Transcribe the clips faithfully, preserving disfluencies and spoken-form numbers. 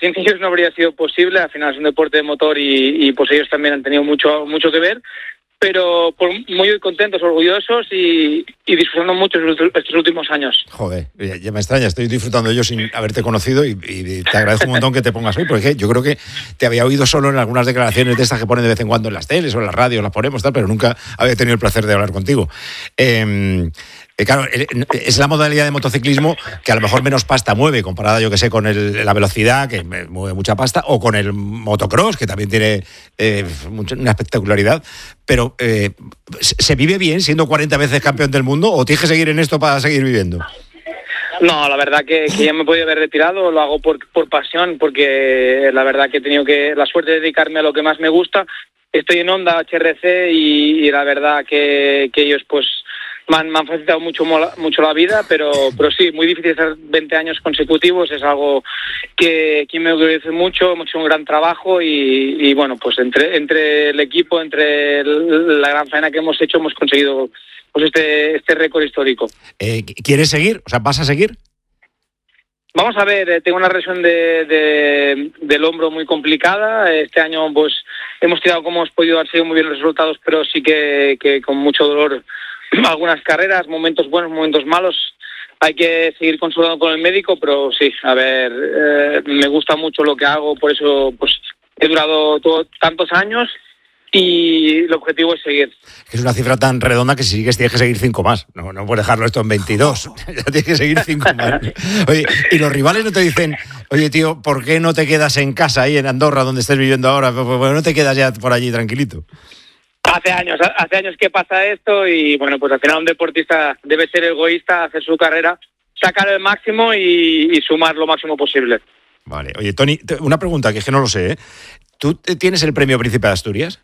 sin ellos no habría sido posible. Al final es un deporte de motor y, y pues ellos también han tenido mucho mucho que ver. Pero por, muy contentos, orgullosos y, y disfrutando mucho estos últimos años. Joder, ya me extraña, estoy disfrutando yo sin haberte conocido y, y te agradezco un montón que te pongas hoy, porque yo creo que te había oído solo en algunas declaraciones de estas que ponen de vez en cuando en las teles o en las radios, las ponemos tal, pero nunca había tenido el placer de hablar contigo. Eh, Eh, claro, es la modalidad de motociclismo que a lo mejor menos pasta mueve, comparada, yo que sé, con el, la velocidad, que mueve mucha pasta, o con el motocross, que también tiene eh, mucho, una espectacularidad. Pero, eh, ¿se vive bien siendo cuarenta veces campeón del mundo o tienes que seguir en esto para seguir viviendo? No, la verdad que, que ya me he podido haber retirado, lo hago por, por pasión, porque la verdad que he tenido que la suerte de dedicarme a lo que más me gusta. Estoy en Honda, H R C, y, y la verdad que, que ellos, pues, Me han, me han facilitado mucho mucho la vida, pero pero sí, muy difícil estar veinte años consecutivos, es algo que, que me orgullece mucho, hemos hecho un gran trabajo y, y bueno, pues entre entre el equipo, entre el, la gran faena que hemos hecho, hemos conseguido pues este este récord histórico. Eh, ¿Quieres seguir? O sea, ¿vas a seguir? Vamos a ver, tengo una lesión de, de, del hombro muy complicada. Este año pues hemos tirado como hemos podido, han sido muy bien los resultados, pero sí que, que con mucho dolor algunas carreras, momentos buenos, momentos malos. Hay que seguir consultando con el médico, pero sí, a ver, eh, me gusta mucho lo que hago, por eso pues he durado todo, tantos años y el objetivo es seguir. Es una cifra tan redonda que si sigues tienes que seguir cinco más. No, no puedes dejarlo esto en veintidós. Ya tienes que seguir cinco más. Oye, y los rivales no te dicen, oye tío, ¿por qué no te quedas en casa ahí en Andorra donde estés viviendo ahora? ¿Por qué no te quedas ya por allí tranquilito? Hace años, hace años que pasa esto y bueno, pues al final un deportista debe ser egoísta, hacer su carrera, sacar el máximo y, y sumar lo máximo posible. Vale, oye Toni, una pregunta que es que no lo sé, ¿eh? ¿Tú tienes el premio Príncipe de Asturias?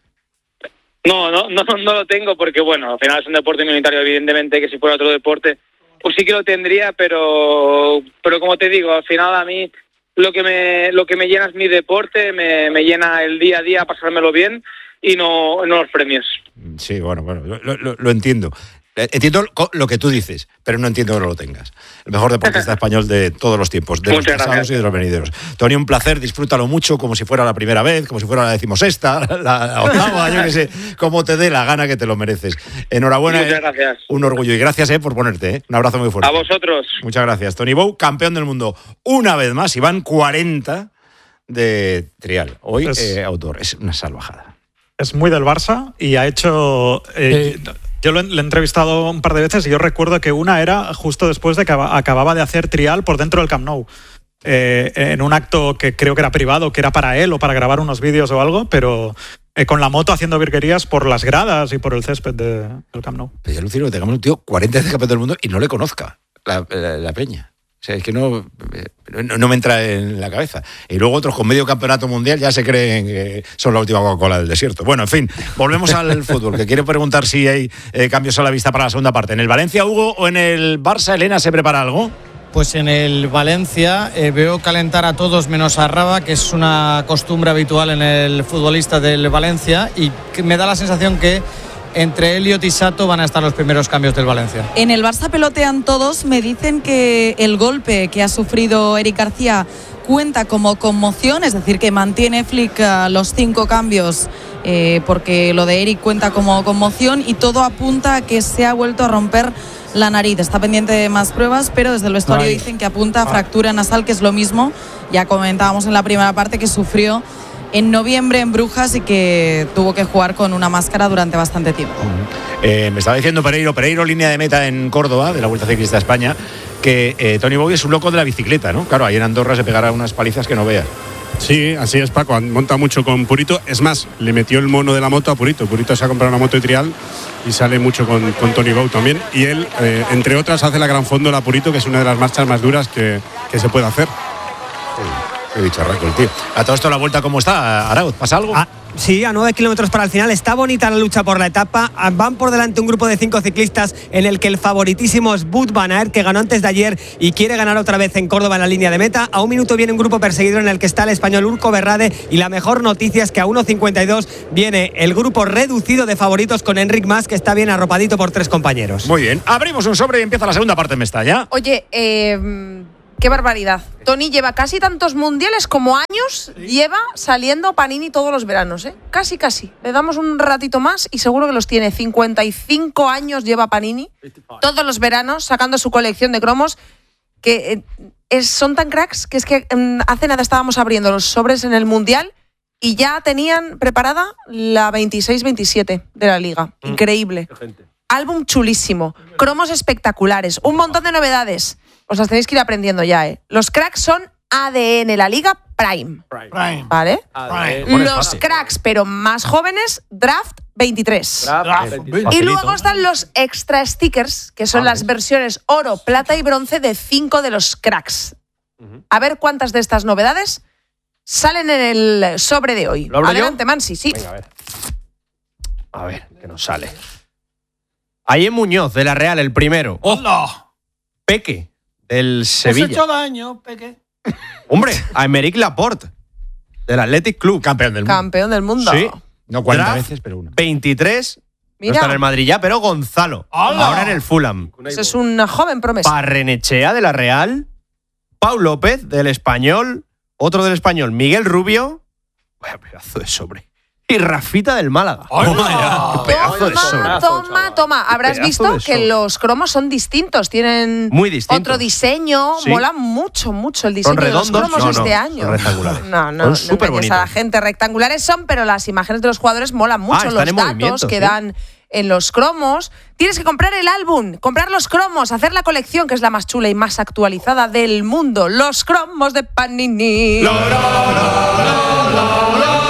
No, no, no, no lo tengo porque bueno, al final es un deporte minoritario, evidentemente que si fuera otro deporte, pues sí que lo tendría, pero, pero como te digo, al final a mí lo que me, lo que me llena es mi deporte, me, me llena el día a día, pasármelo bien. Y no, no los premios. Sí, bueno, bueno, lo, lo, lo entiendo. Entiendo lo que tú dices, pero no entiendo que no lo tengas. El mejor deportista español de todos los tiempos, de Muchas los pasados gracias. y de los venideros. Toni, un placer, disfrútalo mucho, como si fuera la primera vez, como si fuera la decimosexta, la, la octava, yo qué sé, como te dé la gana, que te lo mereces. Enhorabuena. Muchas gracias. Un orgullo y gracias eh, por ponerte. Eh. Un abrazo muy fuerte. A vosotros. Muchas gracias. Toni Bou, campeón del mundo una vez más, y van cuarenta de trial. Hoy, es, eh, outdoor, es una salvajada. Es muy del Barça y ha hecho... Eh, eh, yo lo he, le he entrevistado un par de veces y yo recuerdo que una era justo después de que acababa de hacer trial por dentro del Camp Nou. Eh, en un acto que creo que era privado, que era para él o para grabar unos vídeos o algo, pero eh, con la moto haciendo virguerías por las gradas y por el césped de, del Camp Nou. Pero yo alucino que tengamos un tío cuarenta veces campeón del mundo y no le conozca la, la, la peña. O sea, es que no, no, no me entra en la cabeza. Y luego otros con medio campeonato mundial ya se creen que son la última Coca-Cola del desierto. Bueno, en fin, volvemos al fútbol, que quiero preguntar si hay eh, cambios a la vista para la segunda parte. ¿En el Valencia, Hugo, o en el Barça, Elena, se prepara algo? Pues en el Valencia eh, veo calentar a todos menos a Raba, que es una costumbre habitual en el futbolista del Valencia, y que me da la sensación que entre Elliot y Sato van a estar los primeros cambios del Valencia. En el Barça pelotean todos, me dicen que el golpe que ha sufrido Eric García cuenta como conmoción, es decir, que mantiene Flick uh, los cinco cambios eh, porque lo de Eric cuenta como conmoción y todo apunta a que se ha vuelto a romper la nariz. Está pendiente de más pruebas, pero desde el vestuario Ay. dicen que apunta a fractura nasal, que es lo mismo, ya comentábamos en la primera parte, que sufrió en noviembre en Brujas y que tuvo que jugar con una máscara durante bastante tiempo. Eh, me estaba diciendo Pereiro, Pereiro, línea de meta en Córdoba, de la Vuelta Ciclista a España, que eh, Toni Bou es un loco de la bicicleta, ¿no? Claro, ahí en Andorra se pegará unas palizas que no veas. Sí, así es, Paco, monta mucho con Purito. Es más, le metió el mono de la moto a Purito. Purito se ha comprado una moto de trial y sale mucho con, con Toni Bou también. Y él, eh, entre otras, hace la Gran Fondo la Purito, que es una de las marchas más duras que, que se puede hacer. Sí. Qué bicharraco el tío. A todo esto la vuelta, ¿cómo está, Arauz? ¿Pasa algo? Ah, sí, a nueve kilómetros para el final. Está bonita la lucha por la etapa. Van por delante un grupo de cinco ciclistas en el que el favoritísimo es Wout van Aert, que ganó antes de ayer y quiere ganar otra vez en Córdoba en la línea de meta. A un minuto viene un grupo perseguidor en el que está el español Urco Berrade, y la mejor noticia es que a uno cincuenta y dos viene el grupo reducido de favoritos con Enric Mas, que está bien arropadito por tres compañeros. Muy bien. Abrimos un sobre y empieza la segunda parte en Mestalla. Oye, eh... Qué barbaridad. Tony lleva casi tantos mundiales como años sí. lleva saliendo Panini todos los veranos, ¿eh? Casi, casi. Le damos un ratito más y seguro que los tiene. cincuenta y cinco años lleva Panini todos los veranos sacando su colección de cromos que eh, es, son tan cracks que es que eh, hace nada estábamos abriendo los sobres en el Mundial y ya tenían preparada la veintiséis veintisiete de la Liga. Mm. Increíble. Álbum chulísimo. Cromos espectaculares. Un montón de novedades. Os las tenéis que ir aprendiendo ya, ¿eh? Los cracks son A D N, la Liga Prime. Prime. ¿Vale? Prime. Los cracks, pero más jóvenes, Draft veintitrés. Draft veintitrés. Y luego están los extra stickers, que son las versiones oro, plata y bronce de cinco de los cracks. A ver cuántas de estas novedades salen en el sobre de hoy. Adelante, yo? Mansi, sí. Venga, a ver. A ver, ¿qué nos sale? Ayer Muñoz, de la Real, el primero. ¡Hola! Peque, del Sevilla. Has hecho daño, Peque. Hombre, a Aymeric Laporte, del Athletic Club. Campeón del mundo. Campeón del mundo. Sí. No cuarenta veces, pero una. veintitrés. Mira. No está en el Madrid ya, pero Gonzalo. ¡Hola! Ahora en el Fulham. Eso es una joven promesa. Barrenechea, de la Real. Pau López, del Español. Otro del Español, Miguel Rubio. Vaya pedazo de sobre. Y Rafita del Málaga. ¡Oh, pedazo de sobre. Toma, toma. Habrás visto que los cromos son distintos. Tienen Muy distintos. otro diseño. Sí. Mola mucho, mucho el diseño ¿Son redondos? de los cromos no, este no, año. Son rectangulares. No, no, son no súper engañes bonitos. a la gente. Rectangulares son, pero las imágenes de los jugadores molan mucho. Ah, los en datos que ¿sí? dan en los cromos. Tienes que comprar el álbum, comprar los cromos, hacer la colección, que es la más chula y más actualizada del mundo. Los cromos de Panini. Lo, lo, lo, lo, lo, lo.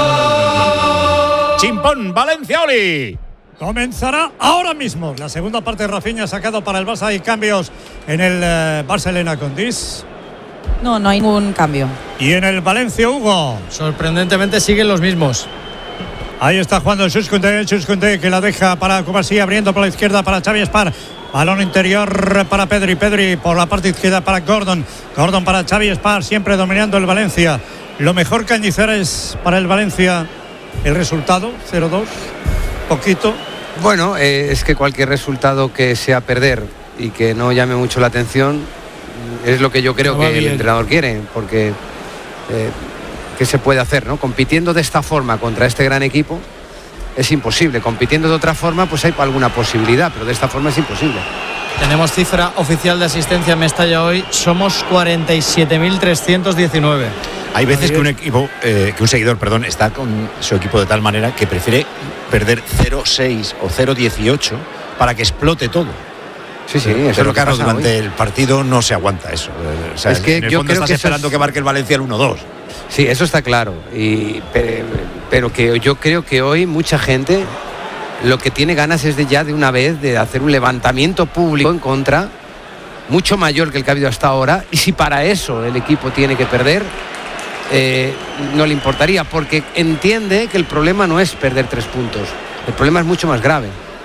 Chimpón, Valencia, Oli. Comenzará ahora mismo la segunda parte de Rafinha sacado para el Barça. Hay cambios en el eh, Barcelona con Dis. No, no hay ningún cambio. Y en el Valencia, Hugo. Sorprendentemente siguen los mismos. Ahí está jugando Chuskunde, Chuskunde que la deja para Kubasi, abriendo por la izquierda para Xavi Espar. Balón interior para Pedri, Pedri por la parte izquierda para Gordon. Gordon para Xavi Espar, siempre dominando el Valencia. Lo mejor Cañizares para el Valencia. El resultado, cero dos, poquito. Bueno, eh, es que cualquier resultado que sea perder y que no llame mucho la atención es lo que yo creo no que bien. El entrenador quiere, porque eh, ¿qué se puede hacer, no? Compitiendo de esta forma contra este gran equipo es imposible. Compitiendo de otra forma, pues hay alguna posibilidad, pero de esta forma es imposible. Tenemos cifra oficial de asistencia en Mestalla hoy. Somos cuarenta y siete mil trescientos diecinueve. Hay veces que un equipo, eh, que un seguidor, perdón, está con su equipo de tal manera que prefiere perder cero seis o cero dieciocho para que explote todo. Sí, sí, pero, eso pero claro, durante hoy. el partido no se aguanta eso. O sea, es que en el yo fondo creo estás que esperando es... que marque el Valencia el uno dos. Sí, eso está claro. Y, pero, pero que yo creo que hoy mucha gente lo que tiene ganas es de ya de una vez de hacer un levantamiento público en contra, mucho mayor que el que ha habido hasta ahora. Y si para eso el equipo tiene que perder, eh, no le importaría, porque entiende que el problema no es perder tres puntos. El problema es mucho más grave.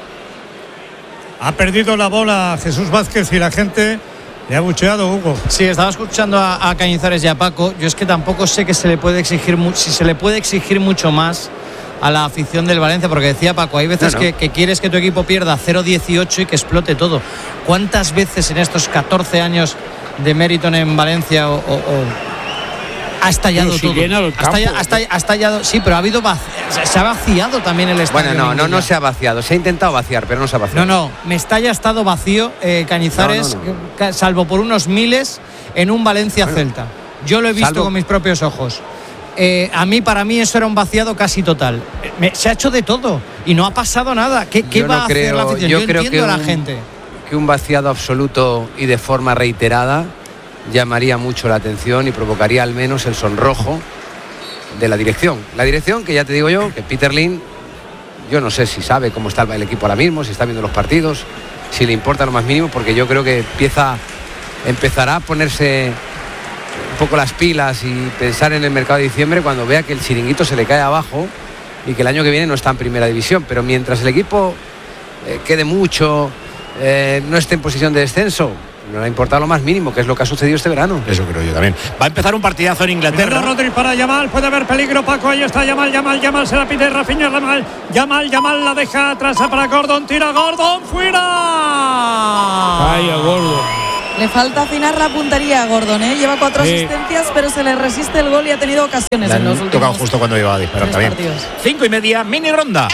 Ha perdido la bola Jesús Vázquez y la gente le ha bucheado, Hugo. Sí, estaba escuchando a, a Cañizares y a Paco. Yo es que tampoco sé que se le puede exigir si se le puede exigir mucho más a la afición del Valencia, porque decía Paco, hay veces no, no. Que, que quieres que tu equipo pierda cero dieciocho y que explote todo. ¿Cuántas veces en estos catorce años de mérito en Valencia o, o, o ha estallado si todo? Llena el campo, ha, estallado, ha estallado, sí, pero ha habido vac, se ha vaciado también el estadio. Bueno, no, no, no se ha vaciado, se ha intentado vaciar, pero no se ha vaciado. No, no, Mestalla ha estado vacío, eh, Cañizares, no, no, no. salvo por unos miles en un Valencia-Celta. Bueno, yo lo he visto salvo... con mis propios ojos. Eh, a mí, para mí, eso era un vaciado casi total. Me, se ha hecho de todo y no ha pasado nada. ¿Qué, qué va no a creo, hacer la afición? Yo, yo creo entiendo que a la un, gente. Que un vaciado absoluto y de forma reiterada llamaría mucho la atención y provocaría al menos el sonrojo de la dirección. La dirección, que ya te digo yo, que Peter Lim, yo no sé si sabe cómo está el equipo ahora mismo, si está viendo los partidos, si le importa lo más mínimo, porque yo creo que empieza, empezará a ponerse un poco las pilas y pensar en el mercado de diciembre cuando vea que el chiringuito se le cae abajo y que el año que viene no está en primera división. Pero mientras el equipo eh, quede mucho, eh, no esté en posición de descenso, no le ha importado lo más mínimo, que es lo que ha sucedido este verano. Eso creo yo también. Va a empezar un partidazo en Inglaterra. Rodri para Yamal, puede haber peligro, Paco, ahí está Yamal, Yamal, Yamal, se la pide Rafinha, Yamal, Yamal, Yamal la deja atrás para Gordon, tira Gordon, fuera. Vaya Gordon. Le falta afinar la puntería a Gordon, ¿eh? Lleva cuatro Sí. asistencias, pero se le resiste el gol y ha tenido ocasiones Le en los han últimos tocado justo cuando iba a disparar tres también. partidos. Cinco y media, mini ronda.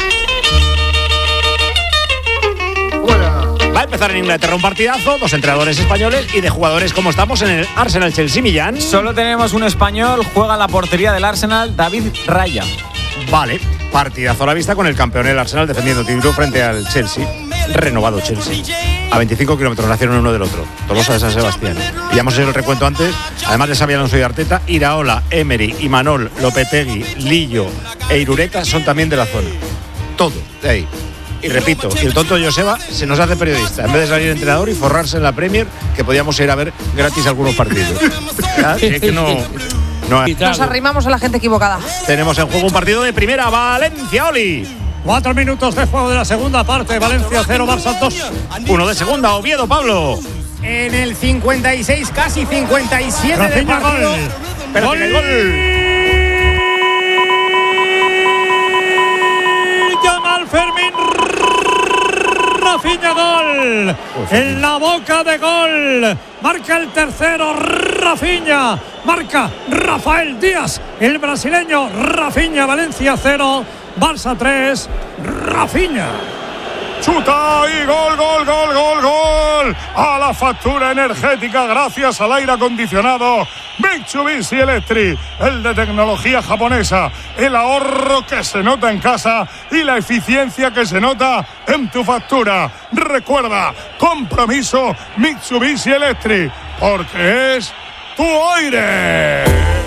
Va a empezar en Inglaterra un partidazo, dos entrenadores españoles y de jugadores como estamos en el Arsenal Chelsea Millán. Solo tenemos un español, juega en la portería del Arsenal, David Raya. Vale, partidazo a la vista con el campeón del Arsenal defendiendo título frente al Chelsea, renovado Chelsea. A veinticinco kilómetros nacieron uno del otro, Tolosa de San Sebastián. Y ya hemos hecho el recuento antes, además de Xabi Alonso y Arteta, Iraola, Emery, Imanol, Lopetegui, Lillo e Irureta son también de la zona. Todo, de ahí. Y repito, y el tonto Joseba se nos hace periodista, en vez de salir entrenador y forrarse en la Premier, que podíamos ir a ver gratis algunos partidos. ¿Ya? Si es que no, no hay. Nos arrimamos a la gente equivocada. Tenemos en juego un partido de primera, Valencia, Oli. Cuatro minutos de juego de la segunda parte. Valencia cero, Barça dos. Uno de segunda, Oviedo, Pablo. En el cincuenta y seis, casi cincuenta y siete de Rafinha, partido. gol. Pero Gol. tiene gol. Yamal Fermín. Rafinha, gol. En la boca de gol. Marca el tercero, Rafinha. Marca Rafael Díaz, el brasileño. Rafinha, Valencia cero, Barça tres. Rafinha. Chuta y gol, gol, gol, gol, gol. A la factura energética gracias al aire acondicionado Mitsubishi Electric, el de tecnología japonesa. El ahorro que se nota en casa y la eficiencia que se nota en tu factura. Recuerda, compromiso Mitsubishi Electric, porque es tu aire.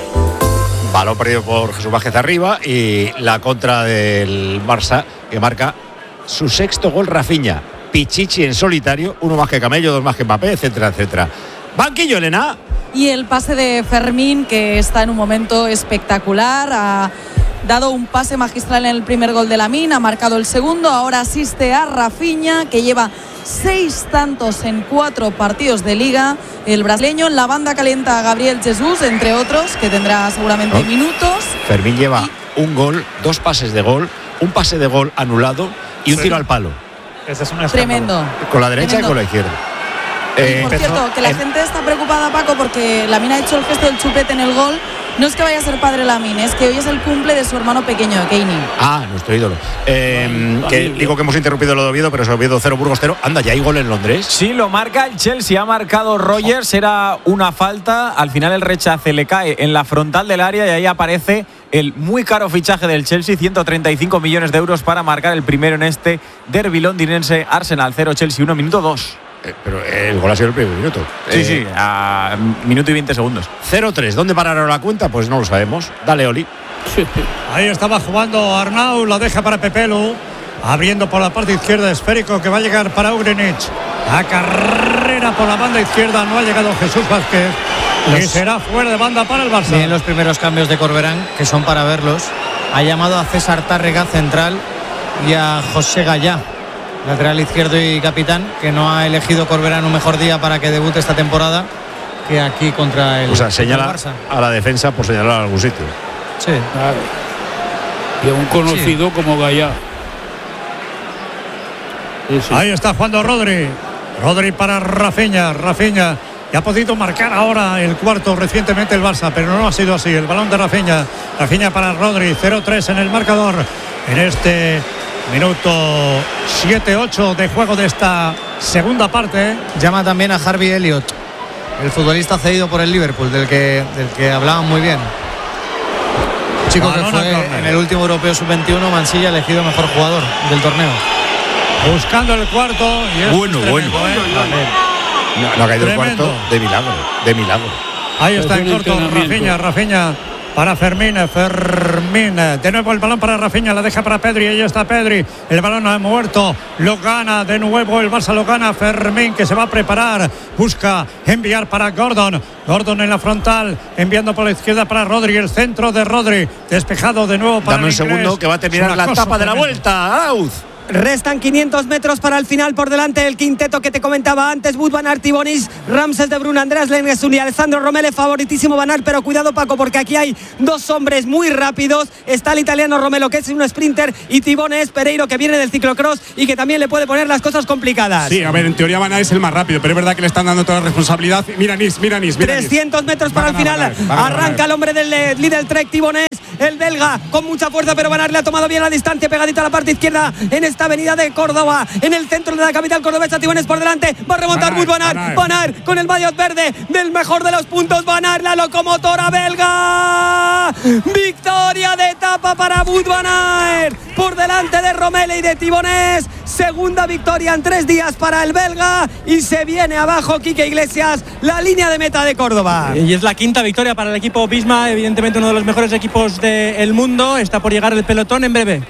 Balón perdido por Jesús Vázquez arriba y la contra del Barça que marca su sexto gol Rafinha. Pichichi en solitario, uno más que Camello, dos más que Mbappé, etcétera, etcétera. Banquillo, Elena. Y el pase de Fermín, que está en un momento espectacular, ha dado un pase magistral en el primer gol de Lamine, ha marcado el segundo, ahora asiste a Rafinha, que lleva seis tantos en cuatro partidos de liga. El brasileño en la banda calienta a Gabriel Jesús, entre otros, que tendrá seguramente ¿No? minutos. Fermín lleva un gol, dos pases de gol, un pase de gol anulado y un Sí. tiro al palo. Ese es un escándalo. Tremendo. Con la derecha Tremendo. y con la izquierda. Y Eh, por empezó- cierto, que la em- gente está preocupada, Paco, porque Lamine ha hecho el gesto del chupete en el gol. No es que vaya a ser padre Lamine, es que hoy es el cumple de su hermano pequeño, Keini. Ah, nuestro ídolo. Eh, que digo que hemos interrumpido lo de Oviedo, pero es Oviedo cero, Burgos cero. Anda, ¿ya hay gol en Londres? Sí, lo marca el Chelsea, ha marcado Rogers, era una falta, al final el rechace le cae en la frontal del área y ahí aparece el muy caro fichaje del Chelsea, ciento treinta y cinco millones de euros para marcar el primero en este derbi londinense. Arsenal cero, Chelsea uno, minuto dos. Eh, pero el gol ha sido el primer minuto. Sí, Eh, sí, a minuto y veinte segundos. cero tres. ¿Dónde pararon la cuenta? Pues no lo sabemos. Dale, Oli. Ahí estaba jugando Arnau, la deja para Pepelu, abriendo por la parte izquierda, esférico que va a llegar para Ugrinic. A carrera por la banda izquierda, no ha llegado Jesús Vázquez. Y Los- será fuera de banda para el Barça. Vienen los primeros cambios de Corberán, que son para verlos. Ha llamado a César Tárrega, central, y a José Gallá, lateral izquierdo y capitán, que no ha elegido Corberán un mejor día para que debute esta temporada que aquí contra el, O sea, contra el señala Barça. a la defensa por señalar a algún sitio. Sí. Claro. Y a un conocido como Gallá. Eso. Ahí está jugando Rodri. Rodri para Rafinha. Rafinha que ha podido marcar ahora el cuarto recientemente el Barça, pero no ha sido así. El balón de Rafinha. Rafinha para Rodri. cero tres en el marcador. En este minuto siete ocho de juego de esta segunda parte. Llama también a Harvey Elliott, el futbolista cedido por el Liverpool, del que, del que hablaban muy bien. Chico que Balón a fue córner. en el último europeo sub veintiuno, Mansilla elegido mejor jugador del torneo. Buscando el cuarto. Y es Bueno, tremendo, bueno. ¿eh? No, no ha caído Tremendo. el cuarto de milagro. De milagro. Ahí está en Es un corto entrenamiento. Rafinha, Rafinha para Fermín, Fermín. De nuevo el balón para Rafinha, la deja para Pedri, ahí está Pedri. El balón ha muerto, lo gana de nuevo el Barça, lo gana Fermín, que se va a preparar. Busca enviar para Gordon. Gordon en la frontal, enviando por la izquierda para Rodri, el centro de Rodri. Despejado de nuevo para Dame un el inglés. segundo que va a terminar Es la una cosa etapa de la tremenda. vuelta. Arauz. Restan quinientos metros para el final, por delante el quinteto que te comentaba antes: Wout van Aert, Thibaut Nice, Ramses de Brun, Andreas Lengesun y Alessandro Romele. Favoritísimo Van Aert, pero cuidado, Paco, porque aquí hay dos hombres muy rápidos. Está el italiano Romelo, que es un sprinter, y Thibaut Nice, Pereiro, que viene del ciclocross y que también le puede poner las cosas complicadas. Sí, a ver, en teoría Van Aert es el más rápido, pero es verdad que le están dando toda la responsabilidad. Mira Nice, mira Nice, mira trescientos metros para el final. Arranca el hombre del Lidl Trek, Thibaut Nice, el belga, con mucha fuerza, pero Van Aert le ha tomado bien la distancia, pegadito a la parte izquierda en esta avenida de Córdoba, en el centro de la capital cordobesa. Thibaut Nice por delante, va a remontar Wout van Aert, Van Aert con el maillot verde del mejor de los puntos. Van Aert, la locomotora belga, victoria de etapa para Wout van Aert por delante de Romele y de Thibaut Nice. Segunda victoria en tres días para el belga, y se viene abajo Quique Iglesias, la línea de meta de Córdoba. Y es la quinta victoria para el equipo Visma, evidentemente uno de los mejores equipos del mundo. Está por llegar el pelotón en breve.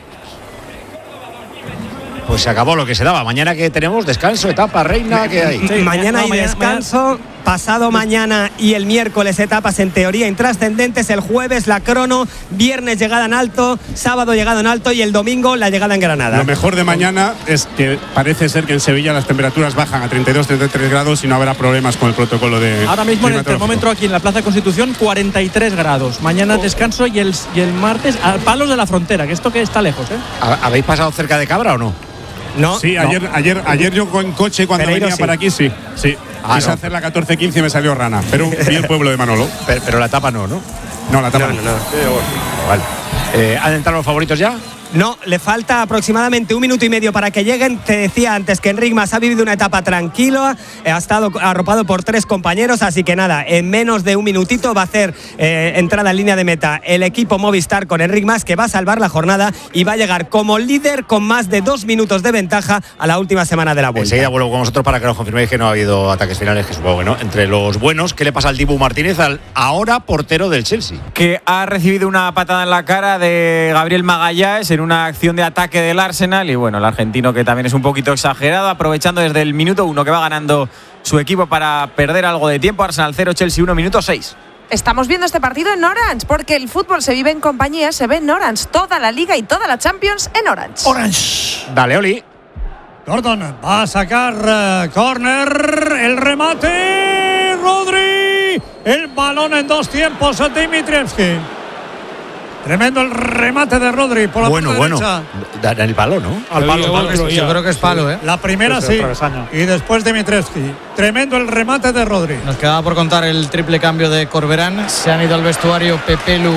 Pues se acabó lo que se daba. Mañana que tenemos descanso, etapa reina, que hay. Sí, mañana hay descanso. Pasado mañana y el miércoles etapas en teoría intrascendentes. El jueves la crono, viernes llegada en alto, sábado llegada en alto y el domingo la llegada en Granada. Lo mejor de mañana es que parece ser que en Sevilla las temperaturas bajan a treinta y dos, treinta y tres grados y no habrá problemas con el protocolo de. Ahora mismo en el termómetro aquí en la Plaza Constitución cuarenta y tres grados. Mañana descanso y el, y el martes a palos de la frontera, que esto que está lejos, ¿eh? ¿Habéis pasado cerca de Cabra o no? No. Sí, ayer, no. ayer, ayer yo en coche cuando Pereiro, venía sí. para aquí, sí. Sí. Ah, Quise no. hacer la catorce quince y me salió rana. Pero vi el pueblo de Manolo. Pero, pero la etapa no, ¿no? No, la etapa no. no, no, no. Vale. Eh, ¿Han entrado los favoritos ya? No, le falta aproximadamente un minuto y medio para que lleguen. Te decía antes que Enric Mas ha vivido una etapa tranquila, ha estado arropado por tres compañeros, así que nada, en menos de un minutito va a hacer eh, entrada en línea de meta el equipo Movistar con Enric Mas, que va a salvar la jornada y va a llegar como líder con más de dos minutos de ventaja a la última semana de la vuelta. Enseguida vuelvo con vosotros para que nos confirméis que no ha habido ataques finales, que supongo que no. Entre los buenos, ¿qué le pasa al Dibu Martínez, al ahora portero del Chelsea? Que ha recibido una patada en la cara de Gabriel Magallanes en una acción de ataque del Arsenal, y bueno, el argentino, que también es un poquito exagerado, aprovechando desde el minuto uno que va ganando su equipo para perder algo de tiempo. Arsenal cero, Chelsea uno, minuto seis. Estamos viendo este partido en Orange, porque el fútbol se vive en compañía, se ve en Orange. Toda la Liga y toda la Champions en Orange. Orange. Dale, Oli. Gordon va a sacar uh, córner, el remate, Rodri, el balón en dos tiempos a Dimitrievski. Tremendo el remate de Rodri por la Bueno, parte bueno. derecha. Da en el palo, ¿no? Al palo, palo, Yo, yo creo que es palo, ¿eh? La primera sí, y después Dimitrievski. Tremendo el remate de Rodri. Nos quedaba por contar el triple cambio de Corberán. Se han ido al vestuario Pepelu,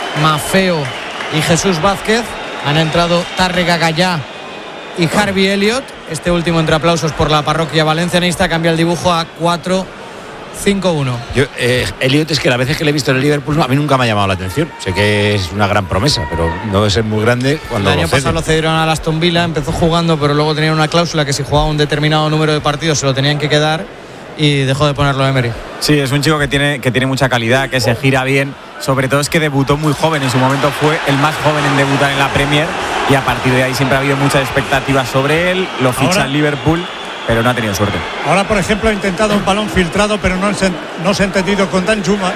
Mafeo y Jesús Vázquez. Han entrado Tarrega Gagallá y Harvey Elliott. Este último entre aplausos por la parroquia valencianista. Cambia el dibujo a cuatro cinco uno. Yo, eh, Elliot, es que las veces que le he visto en el Liverpool, a mí nunca me ha llamado la atención. Sé que es una gran promesa, pero no debe ser muy grande cuando El año lo cede. pasado lo cedieron a Aston Villa, empezó jugando, pero luego tenían una cláusula que si jugaba un determinado número de partidos se lo tenían que quedar, y dejó de ponerlo Emery. Sí, es un chico que tiene, que tiene mucha calidad, que se gira bien. Sobre todo es que debutó muy joven. En su momento fue el más joven en debutar en la Premier, y a partir de ahí siempre ha habido muchas expectativas sobre él. Lo ficha Ahora, en Liverpool, pero no ha tenido suerte. Ahora, por ejemplo, ha intentado un balón filtrado, pero no, se, no se ha entendido con Dan Juma.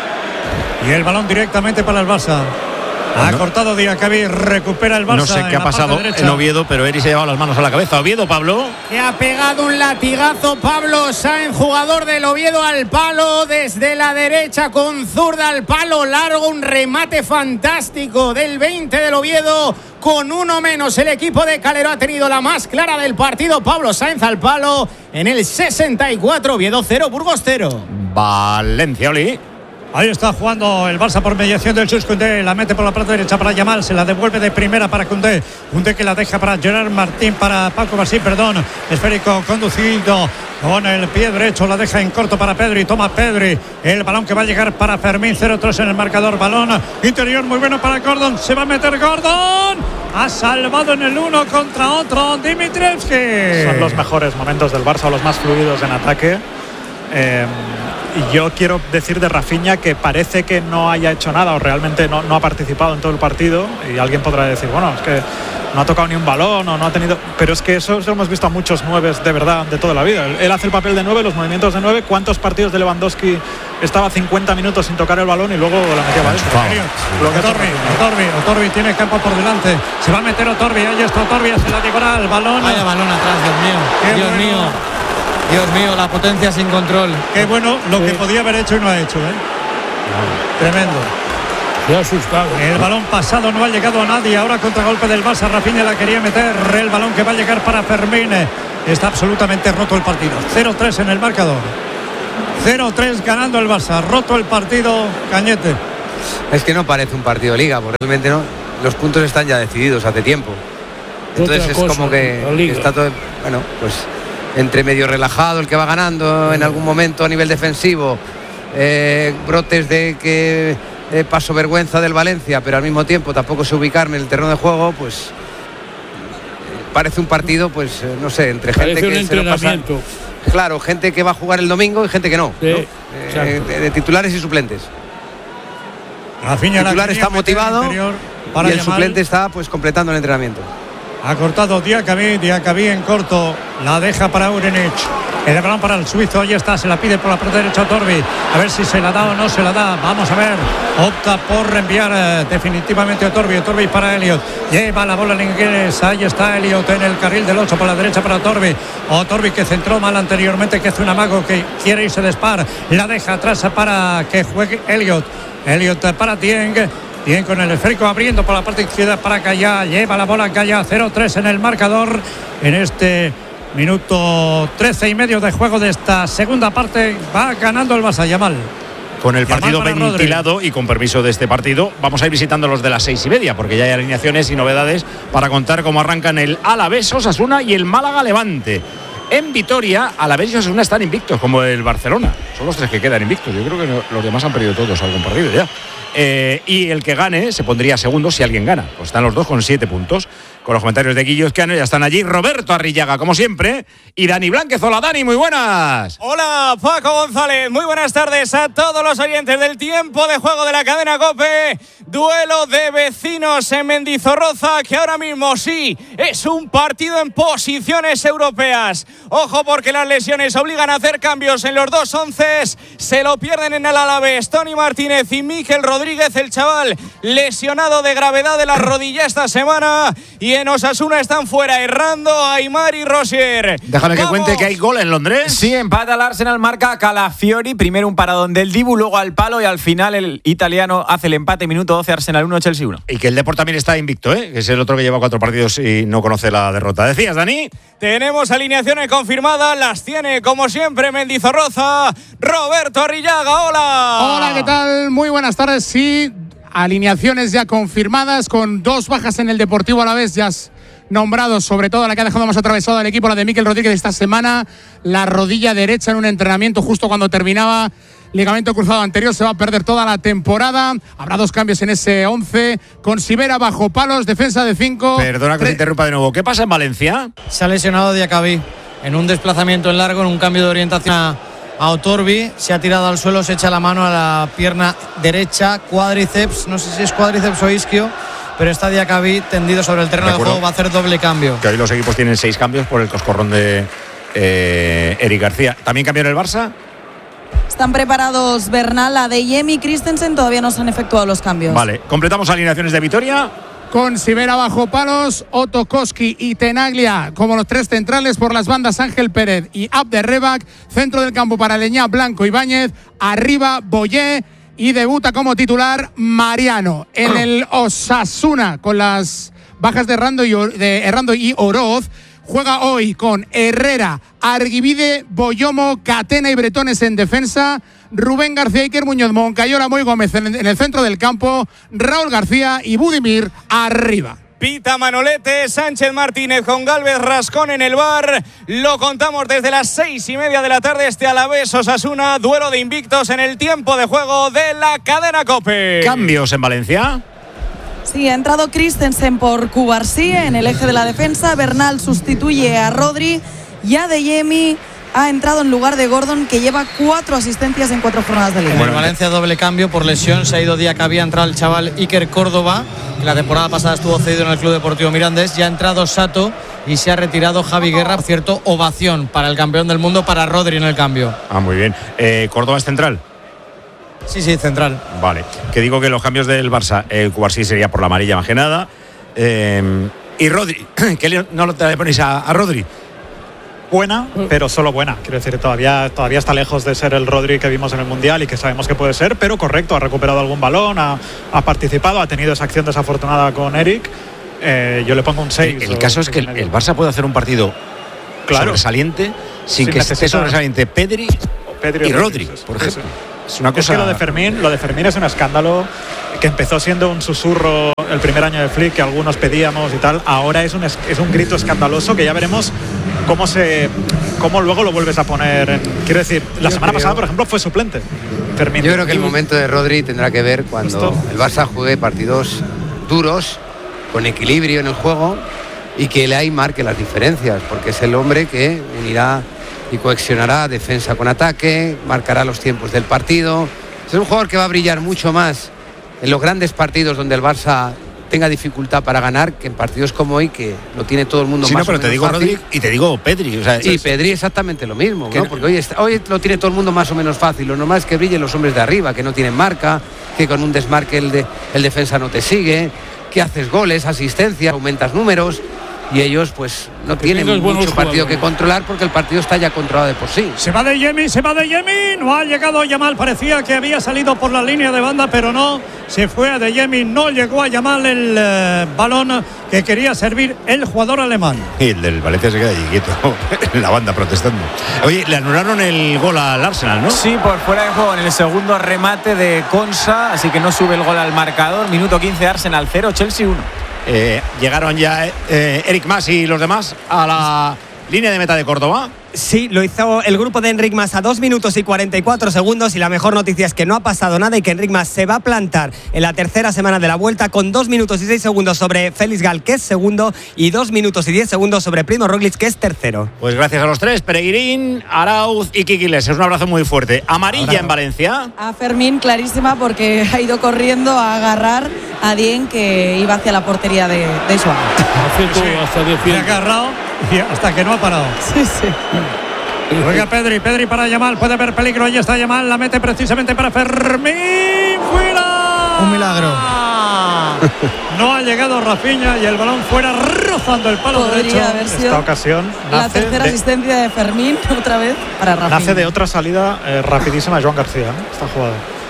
Y el balón directamente para el Barça. Ha no. cortado Diacabí, recupera el Barça. No sé qué ha pasado en Oviedo, pero Eri se ha llevado las manos a la cabeza. Oviedo, Pablo. Que ha pegado un latigazo Pablo Sáenz, jugador del Oviedo, al palo desde la derecha con zurda al palo largo. Un remate fantástico del veinte del Oviedo. Con uno menos, el equipo de Calero ha tenido la más clara del partido. Pablo Sáenz al palo en el sesenta y cuatro. Oviedo cero, Burgos cero. Valencia, Oli. Ahí está jugando el Barça por mediación del Chus Koundé. La mete por la parte derecha para Yamal. Se la devuelve de primera para Koundé. Koundé que la deja para Gerard Martín, para Paco Basí, perdón. Esférico conducido con el pie derecho. La deja en corto para Pedri. Toma Pedri. El balón que va a llegar para Fermín. cero tres en el marcador. Balón interior muy bueno para Gordon. Se va a meter Gordon. Ha salvado en el uno contra otro Dimitrievski. Son los mejores momentos del Barça, los más fluidos en ataque. Eh, Y yo quiero decir de Rafinha que parece que no haya hecho nada o realmente no, no ha participado en todo el partido, y alguien podrá decir, bueno, es que no ha tocado ni un balón o no ha tenido. Pero es que eso lo hemos visto a muchos nueves de verdad de toda la vida. Él, él hace el papel de nueve, los movimientos de nueve. ¿Cuántos partidos de Lewandowski estaba cincuenta minutos sin tocar el balón y luego la metía adentro? Otorbi, Otorbi, Otorbi tiene campo por delante. Se va a meter Otorbi, ahí está Otorbi, hace la diagonal, balón. Vaya balón atrás, Dios mío. Qué Dios bueno. mío. Dios mío, la potencia sin control. Qué bueno lo sí. que podía haber hecho y no ha hecho, ¿eh? No. Tremendo. Se ha asustado. El balón pasado no ha llegado a nadie. Ahora contragolpe del Barça. Rafinha la quería meter. El balón que va a llegar para Fermín. Está absolutamente roto el partido. cero tres en el marcador. cero tres ganando el Barça. Roto el partido, Cañete. Es que no parece un partido de liga, porque realmente no. Los puntos están ya decididos hace tiempo. Entonces es como que está todo, bueno, pues entre medio relajado el que va ganando en algún momento a nivel defensivo, eh, brotes de que eh, paso vergüenza del Valencia, pero al mismo tiempo tampoco sé ubicarme en el terreno de juego, pues parece un partido, pues eh, no sé, entre gente parece que un se lo pasa, claro, gente que va a jugar el domingo y gente que no, sí, ¿no? Eh, de, de titulares y suplentes. Rafinha el titular está motivado para y el llamar. suplente está pues completando el entrenamiento. Ha cortado Diacabí, Diacabí en corto, la deja para Urenich. El balón para el suizo, ahí está, se la pide por la parte derecha a Torbi. A ver si se la da o no se la da. Vamos a ver. Opta por reenviar eh, definitivamente a Torbi. Torbi para Elliot. Lleva la bola en inglés. Ahí está Elliot en el carril del ocho por la derecha para Torbi. O Torbi que centró mal anteriormente, que hace un amago que quiere irse de Spar. La deja atrás para que juegue Elliot. Elliot para Dieng. Bien con el esférico abriendo por la parte izquierda para Callá. Lleva la bola Callá. cero tres en el marcador. En este minuto trece y medio de juego de esta segunda parte. Va ganando el Barça, Yamal. Con el partido Yamal para ventilado Rodri. y con permiso de este partido, vamos a ir visitando los de las seis y media, porque ya hay alineaciones y novedades para contar cómo arrancan el Alavés Osasuna y el Málaga Levante. En Vitoria, Alavés y Osasuna están invictos, como el Barcelona. Son los tres que quedan invictos. Yo creo que no, los demás han perdido todos algún partido ya. Eh, y el que gane se pondría segundo si alguien gana. Pues están los dos con siete puntos. Con los comentarios de Guillo Esquiano ya están allí Roberto Arrillaga, como siempre, y Dani Blánquez. Hola, Dani, muy buenas. Hola, Paco González. Muy buenas tardes a todos los oyentes del tiempo de juego de la cadena COPE. Duelo de vecinos en Mendizorroza, que ahora mismo sí es un partido en posiciones europeas. Ojo, porque las lesiones obligan a hacer cambios en los dos onces. Se lo pierden en el Alavés Tony Martínez y Mikel Rodríguez, el chaval lesionado de gravedad de la rodilla esta semana. Y en Osasuna están fuera Errando, Aimar y Rosier. Déjame ¡Vamos! Que cuente que hay gol en Londres. Sí, empata el Arsenal, marca Calafiori. Primero un paradón del Dibu, luego al palo y al final el italiano hace el empate. Minuto doce, Arsenal uno, Chelsea uno. Y que el Depor también está invicto, ¿eh? Que es el otro que lleva cuatro partidos y no conoce la derrota. ¿Decías, Dani? Tenemos alineaciones confirmadas, las tiene como siempre Mendizorroza. Roberto Arrillaga, hola. Hola, ¿qué tal? Muy buenas tardes. Sí, alineaciones ya confirmadas con dos bajas en el Deportivo Alavés, ya nombrados, sobre todo la que ha dejado más atravesado al equipo, la de Mikel Rodríguez esta semana, la rodilla derecha en un entrenamiento justo cuando terminaba ligamento cruzado anterior, se va a perder toda la temporada. Habrá dos cambios en ese once, con Sivera bajo palos, defensa de cinco. Perdona que te interrumpa de nuevo, ¿qué pasa en Valencia? Se ha lesionado Diacabí en un desplazamiento en largo, en un cambio de orientación a, a Otorbi, se ha tirado al suelo, se echa la mano a la pierna derecha, cuádriceps, no sé si es cuádriceps o isquio, pero está Diacabí tendido sobre el terreno de juego, va a hacer doble cambio. Que hoy los equipos tienen seis cambios por el coscorrón de eh, Eric García. ¿También cambió en el Barça? Están preparados Bernal, Adeyemi y Christensen, todavía no se han efectuado los cambios. Vale, completamos alineaciones de Vitoria. Con Sivera bajo palos, Otto Koski y Tenaglia como los tres centrales, por las bandas Ángel Pérez y Abderrebac, centro del campo para Leñá, Blanco, Ibáñez, arriba Boyé y debuta como titular Mariano. En el Osasuna, con las bajas de Errando y, de Errando y Oroz, juega hoy con Herrera, Arguibide, Boyomo, Catena y Bretones en defensa, Rubén García, Iker Muñoz, Moncayola, Moy Gómez en el centro del campo, Raúl García y Budimir arriba. Pita Manolete, Sánchez Martínez con Gálvez Rascón en el bar. Lo contamos desde las seis y media de la tarde. Este Alavés Osasuna, duelo de invictos en el tiempo de juego de la cadena COPE. Cambios en Valencia. Sí, ha entrado Christensen por Cubarsí en el eje de la defensa. Bernal sustituye a Rodri y Adeyemi ha entrado en lugar de Gordon, que lleva cuatro asistencias en cuatro jornadas de liga. En el Valencia doble cambio por lesión, se ha ido Diacabí, ha entrado el chaval Iker Córdoba, que la temporada pasada estuvo cedido en el Club Deportivo Mirandés. Ya ha entrado Sato y se ha retirado Javi Guerra. Por cierto, ovación para el campeón del mundo, para Rodri en el cambio. Ah, muy bien. Eh, ¿Córdoba es central? Sí, sí, central. Vale. Que digo que los cambios del Barça, el Cubarsí sería por la amarilla más que nada. Eh, y Rodri, que no le ponéis a, a Rodri. Buena, pero solo buena. Quiero decir, todavía, todavía está lejos de ser el Rodri que vimos en el Mundial y que sabemos que puede ser, pero correcto, ha recuperado algún balón, ha, ha participado, ha tenido esa acción desafortunada con Eric. Eh, yo le pongo un seis. El, el caso es que el, el Barça puede hacer un partido claro, sobresaliente sin, sin que esté sobresaliente Pedri, Pedri y Rodri, Rodri por ejemplo. Es una cosa. Es que lo de Fermín, lo de Fermín es un escándalo que empezó siendo un susurro el primer año de Flick que algunos pedíamos y tal. Ahora es un es un grito escandaloso que ya veremos cómo se cómo luego lo vuelves a poner. En, quiero decir, la Yo semana creo... pasada, por ejemplo, fue suplente. Fermín. Yo creo que el momento de Rodri tendrá que ver cuando ¿Esto? el Barça juegue partidos duros, con equilibrio en el juego y que le ahí marque las diferencias, porque es el hombre que unirá y cohesionará defensa con ataque, marcará los tiempos del partido. Es un jugador que va a brillar mucho más en los grandes partidos donde el Barça tenga dificultad para ganar que en partidos como hoy, que lo tiene todo el mundo sí, más no, pero o te menos digo fácil. Rodri y te digo Pedri. O sea, y es... Pedri exactamente lo mismo, ¿no? Porque hoy, está, hoy lo tiene todo el mundo más o menos fácil. Lo normal es que brillen los hombres de arriba, que no tienen marca, que con un desmarque el, de, el defensa no te sigue, que haces goles, asistencia, aumentas números. Y ellos pues no que tienen mucho partido que controlar porque el partido está ya controlado de por sí. Se va de Yemi, se va de Yemi, no ha llegado Yamal, parecía que había salido por la línea de banda, pero no, se fue a de Yemi, no llegó a Yamal el eh, balón que quería servir el jugador alemán. Y el del Valencia se queda allí quieto en la banda protestando. Oye, le anularon el gol al Arsenal, ¿no? Sí, por fuera de juego en el segundo remate de Konsa, así que no sube el gol al marcador. Minuto quince, Arsenal cero, Chelsea uno. Eh, llegaron ya eh, Eric Mas y los demás a la línea de meta de Córdoba. Sí, lo hizo el grupo de Enric Mas a dos minutos y cuarenta y cuatro segundos y la mejor noticia es que no ha pasado nada y que Enric Mas se va a plantar en la tercera semana de la vuelta con dos minutos y seis segundos sobre Félix Gal, que es segundo, y dos minutos y diez segundos sobre Primo Roglic, que es tercero. Pues gracias a los tres, Peregrín, Arauz y Quiquiles. Es un abrazo muy fuerte. Amarilla Ahora. en Valencia. A Fermín clarísima porque ha ido corriendo a agarrar a Dien, que iba hacia la portería de, de Joao. Sí, ha agarrado y hasta que no ha parado. Sí, sí. Juega Pedri, Pedri para Yamal, puede haber peligro, ahí está Yamal, la mete precisamente para Fermín, fuera. Un milagro. No ha llegado Rafinha y el balón fuera rozando el palo Podría derecho. Haber sido Esta ocasión la tercera de, asistencia de Fermín otra vez para Rafinha. Nace de otra salida eh, rapidísima de Joan García, ¿eh? Esta jugada.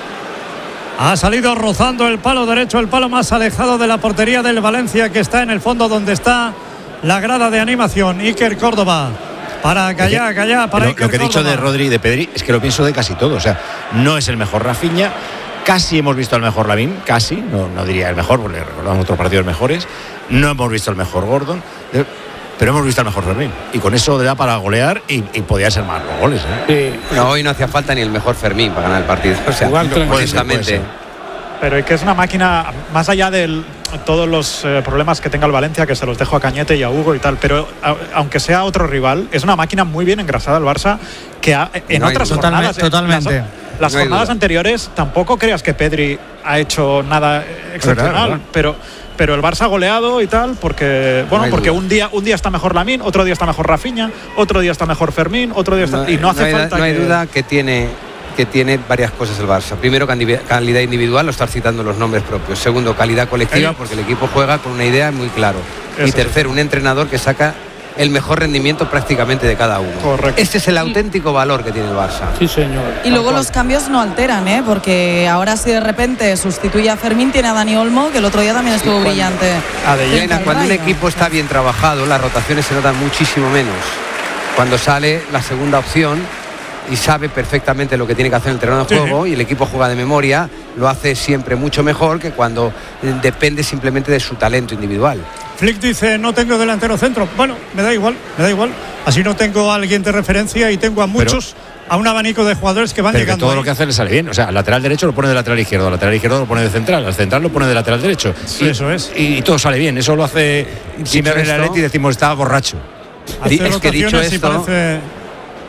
Ha salido rozando el palo derecho, el palo más alejado de la portería del Valencia, que está en el fondo donde está la grada de animación. Iker Córdoba. Para Callá, Callá, para lo, Iker lo que he dicho Córdoba. de Rodri y de Pedri es que lo pienso de casi todo. O sea, no es el mejor Rafinha. Casi hemos visto al mejor Lavín, casi. No, no diría el mejor, porque recordamos otros partidos mejores. No hemos visto el mejor Gordon. Pero hemos visto al mejor Fermín. Y con eso da para golear y, y podía ser más los goles. ¿eh? Sí. No, hoy no hacía falta ni el mejor Fermín para ganar el partido. O sea, honestamente. Pero es que es una máquina, más allá de todos los eh, problemas que tenga el Valencia, que se los dejo a Cañete y a Hugo y tal, pero a, aunque sea otro rival, es una máquina muy bien engrasada el Barça, que ha, en no otras totalmente, jornadas, totalmente. Las, las no jornadas duda. anteriores, tampoco creas que Pedri ha hecho nada excepcional, claro, claro. pero pero el Barça ha goleado y tal, porque bueno, no porque duda. un día un día está mejor Lamine, otro día está mejor Rafinha, otro día está mejor Fermín, otro día está no, y no hace no hay, falta no hay que... duda que tiene que tiene varias cosas el Barça. Primero, calidad individual, lo estar citando los nombres propios. Segundo, calidad colectiva, porque el equipo juega con una idea muy clara. Y tercero, un entrenador que saca el mejor rendimiento prácticamente de cada uno. Correcto. Este es el auténtico valor que tiene el Barça. Sí, señor. Y luego los cambios no alteran, ¿eh? Porque ahora si de repente sustituye a Fermín, tiene a Dani Olmo, que el otro día también estuvo cuando, brillante. Elena, cuando un equipo está bien trabajado, las rotaciones se notan muchísimo menos. Cuando sale la segunda opción y sabe perfectamente lo que tiene que hacer en el terreno de juego, sí, y el equipo juega de memoria, lo hace siempre mucho mejor que cuando depende simplemente de su talento individual. Flick dice, no tengo delantero centro. Bueno, me da igual, me da igual. Así no tengo a alguien de referencia y tengo a muchos, pero, a un abanico de jugadores que van pero llegando. Que todo ahí. lo que hace le sale bien. O sea, al lateral derecho lo pone de lateral izquierdo, al lateral izquierdo lo pone de central, al central lo pone de lateral derecho. Sí, y, eso es. Y, y todo sale bien. Eso lo hace Simeone en el Atleti y decimos, estaba borracho. Es que dicho esto... Parece...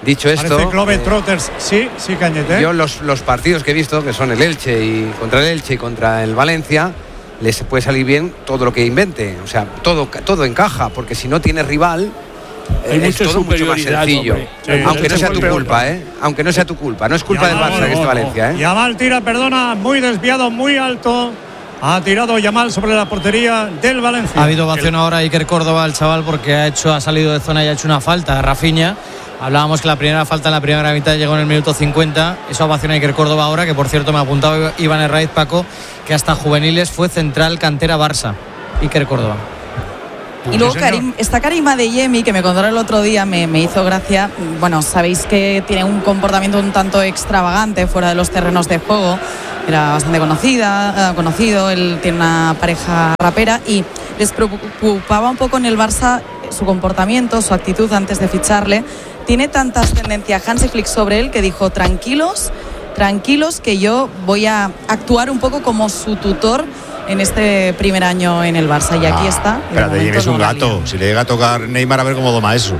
Dicho esto, Parece Globe eh, Trotters, sí, sí, Cañete. yo los, los partidos que he visto, que son el Elche y contra el Elche y contra el Valencia, les puede salir bien todo lo que invente. O sea, todo, todo encaja, porque si no tiene rival, Hay es todo mucho más sencillo. Sí, aunque no sea tu peor. culpa, ¿eh? Aunque no sea tu culpa. No es culpa del Yamal, Barça, no, que este no. Valencia, ¿eh? Yamal tira, perdona, muy desviado, muy alto. Ha tirado Yamal sobre la portería del Valencia. Ha habido ovación ahora Iker Córdoba, el chaval, porque ha hecho ha salido de zona y ha hecho una falta a Rafinha. Hablábamos que la primera falta en la primera mitad llegó en el minuto cincuenta. Esa ovación a Iker Córdoba ahora, que por cierto me ha apuntado Iván Herraiz, Paco, que hasta juveniles fue central cantera Barça. Iker Córdoba. Y luego Karim, está Karim Adeyemi, que me contaron el otro día, me, me hizo gracia. Bueno, sabéis que tiene un comportamiento un tanto extravagante fuera de los terrenos de juego. Era bastante conocida, eh, conocido, él tiene una pareja rapera y les preocupaba un poco en el Barça su comportamiento, su actitud antes de ficharle. Tiene tanta ascendencia Hansi Flick sobre él que dijo, tranquilos, tranquilos, que yo voy a actuar un poco como su tutor en este primer año en el Barça. Y aquí está. Espérate, Jimmy es un gato. Si le llega a tocar Neymar, a ver cómo doma eso.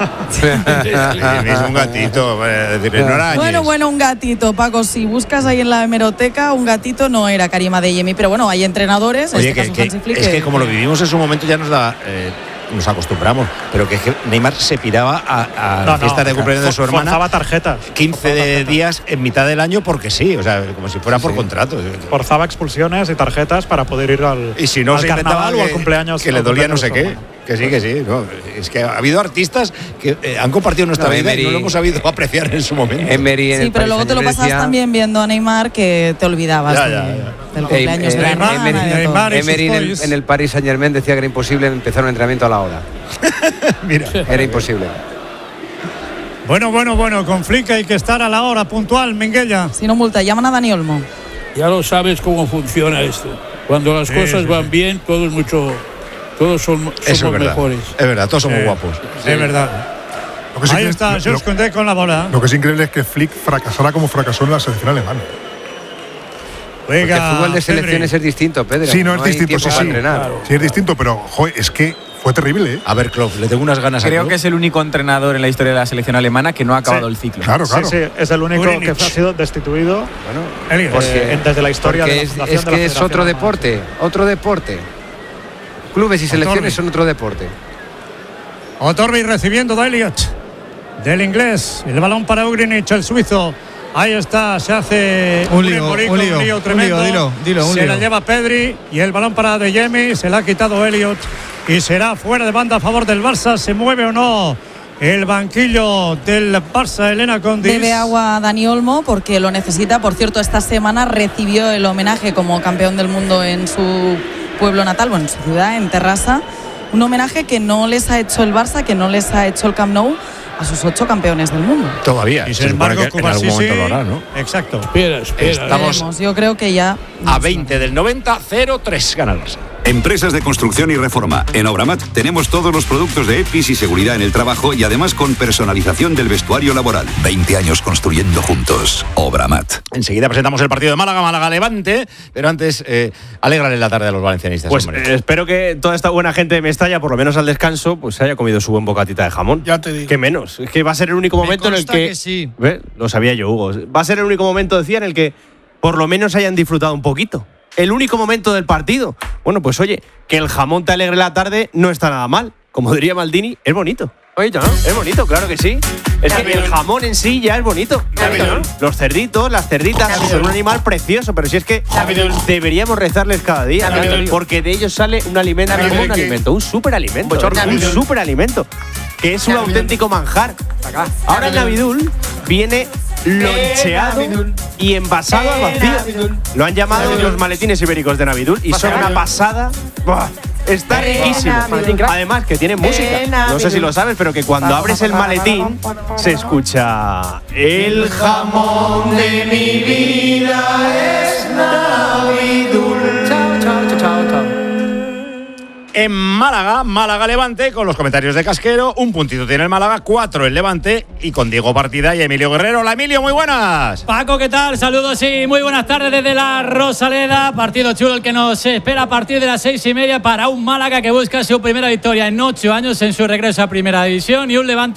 Jimmy es un gatito. Eh, decir, no arañes. Bueno, bueno, un gatito, Paco. Si buscas ahí en la hemeroteca, un gatito no era Karim Adeyemi. Pero bueno, hay entrenadores. Oye, en este que, caso que, Hansi Flick, es que que como lo vivimos en su momento ya nos da... Eh, nos acostumbramos, pero que, es que Neymar se piraba a, a No, la fiesta no, de cumpleaños de su hermana. Forzaba tarjetas. quince de días en mitad del año porque sí, o sea, como si fuera por Sí. contrato. Forzaba expulsiones y tarjetas para poder ir al, Y si no al se inventaba carnaval o al que, cumpleaños. que le al dolía no sé cumpleaños qué. Que sí, que sí. No, es que ha habido artistas que eh, han compartido nuestra No, vida Emery- y no lo hemos sabido apreciar en su momento. Emery en sí, el pero Paris luego te lo Saint-Germain pasabas decía- también viendo a Neymar que te olvidabas Ya, de- ya, ya. del Eh, cumpleaños eh, de la hermana. Neymar, y de todo. Neymar y sus Emery en el, toys. en el Paris Saint Germain decía que era imposible empezar un entrenamiento a la hora. Mira. Era imposible. Bueno, bueno, bueno, con Flick hay que estar a la hora, puntual, Minguella. Si no multa, llaman a Dani Olmo. Ya lo sabes cómo funciona esto. Cuando las Sí, cosas sí, van sí. bien, todos mucho, todos son, Eso es somos verdad. mejores. Es verdad, todos somos Sí. guapos. Es verdad. Lo que sí Ahí que- está, lo- Jules Koundé con la bola. Lo que es increíble es que Flick fracasara como fracasó en la selección alemana. Porque el Venga, fútbol de selecciones Pedri. es distinto, Pedro. Sí, no es hay distinto, tiempo sí, para sí. entrenar. Sí, es distinto, pero joder, es que fue terrible, ¿eh? A ver, Klopp, le tengo unas ganas a Creo Klopp. que es el único entrenador en la historia de la selección alemana que no ha acabado Sí. el ciclo. Claro, claro. Sí, sí, es el único Ulrich. que ha sido destituido Elliot. porque, eh, desde la historia Porque de la es, fundación es de la que es Federación otro Alemana. deporte, otro deporte. Clubes y selecciones son otro deporte. Otorbi recibiendo de Elliot. Del inglés. El balón para Ugrinich, el suizo. Ahí está, se hace Un lío, embolico, un lío, un tremendo. lío, dilo, dilo, un se lío. la lleva Pedri y el balón para Adeyemi, se la ha quitado Elliot y será fuera de banda a favor del Barça. ¿Se mueve o no el banquillo del Barça, Elena Condis? Bebe agua a Dani Olmo porque lo necesita. Por cierto, esta semana recibió el homenaje como campeón del mundo en su pueblo natal, bueno, en su ciudad, en Terrassa. Un homenaje que no les ha hecho el Barça, que no les ha hecho el Camp Nou a sus ocho campeones del mundo. Todavía. Y Se sin supone embargo, que en algún Kovacic, momento lo hará, ¿no? Exacto. Espera, espera. Estamos Veremos, yo creo que ya a veinte del noventa, cero tres gana el Barça. Empresas de construcción y reforma. En Obramat tenemos todos los productos de EPIS y seguridad en el trabajo y además con personalización del vestuario laboral. veinte años construyendo juntos. Obramat. Enseguida presentamos el partido de Málaga, Málaga-Levante, pero antes, eh, alégrale la tarde a los valencianistas. Pues hombre. eh, espero que toda esta buena gente de Mestalla, por lo menos al descanso, pues se haya comido su buen bocatita de jamón. Ya te digo. Que menos. Es que va a ser el único momento en el consta que. que sí. ¿Ve? Lo sabía yo, Hugo. Va a ser el único momento, decía, en el que por lo menos hayan disfrutado un poquito. El único momento del partido. Bueno, pues oye, que el jamón te alegre la tarde no está nada mal. Como diría Maldini, es bonito. Oye, ¿no? Es bonito, claro que sí. Es que el jamón en sí ya es bonito. ¿No? Los cerditos, las cerditas, son un animal precioso, pero si es que deberíamos rezarles cada día, porque de ellos sale un alimento, como un alimento, un superalimento, un superalimento, que es un auténtico manjar. Ahora el Navidul viene loncheado y envasado al vacío. Lo han llamado los maletines ibéricos de Navidul y son una pasada. ¡Buah! Está riquísimo. Además que tiene música. No sé si lo sabes, pero que cuando abres el maletín se escucha el jamón de mi vida es Navidul. Chao, chao, chao, chao, chao. En Málaga, Málaga-Levante, con los comentarios de Casquero, un puntito tiene el Málaga, cuatro el Levante, y con Diego Partida y Emilio Guerrero. Hola, Emilio, muy buenas. Paco, ¿qué tal? Saludos y muy buenas tardes desde la Rosaleda. Partido chulo el que nos espera a partir de las seis y media para un Málaga que busca su primera victoria en ocho años en su regreso a Primera División y un Levante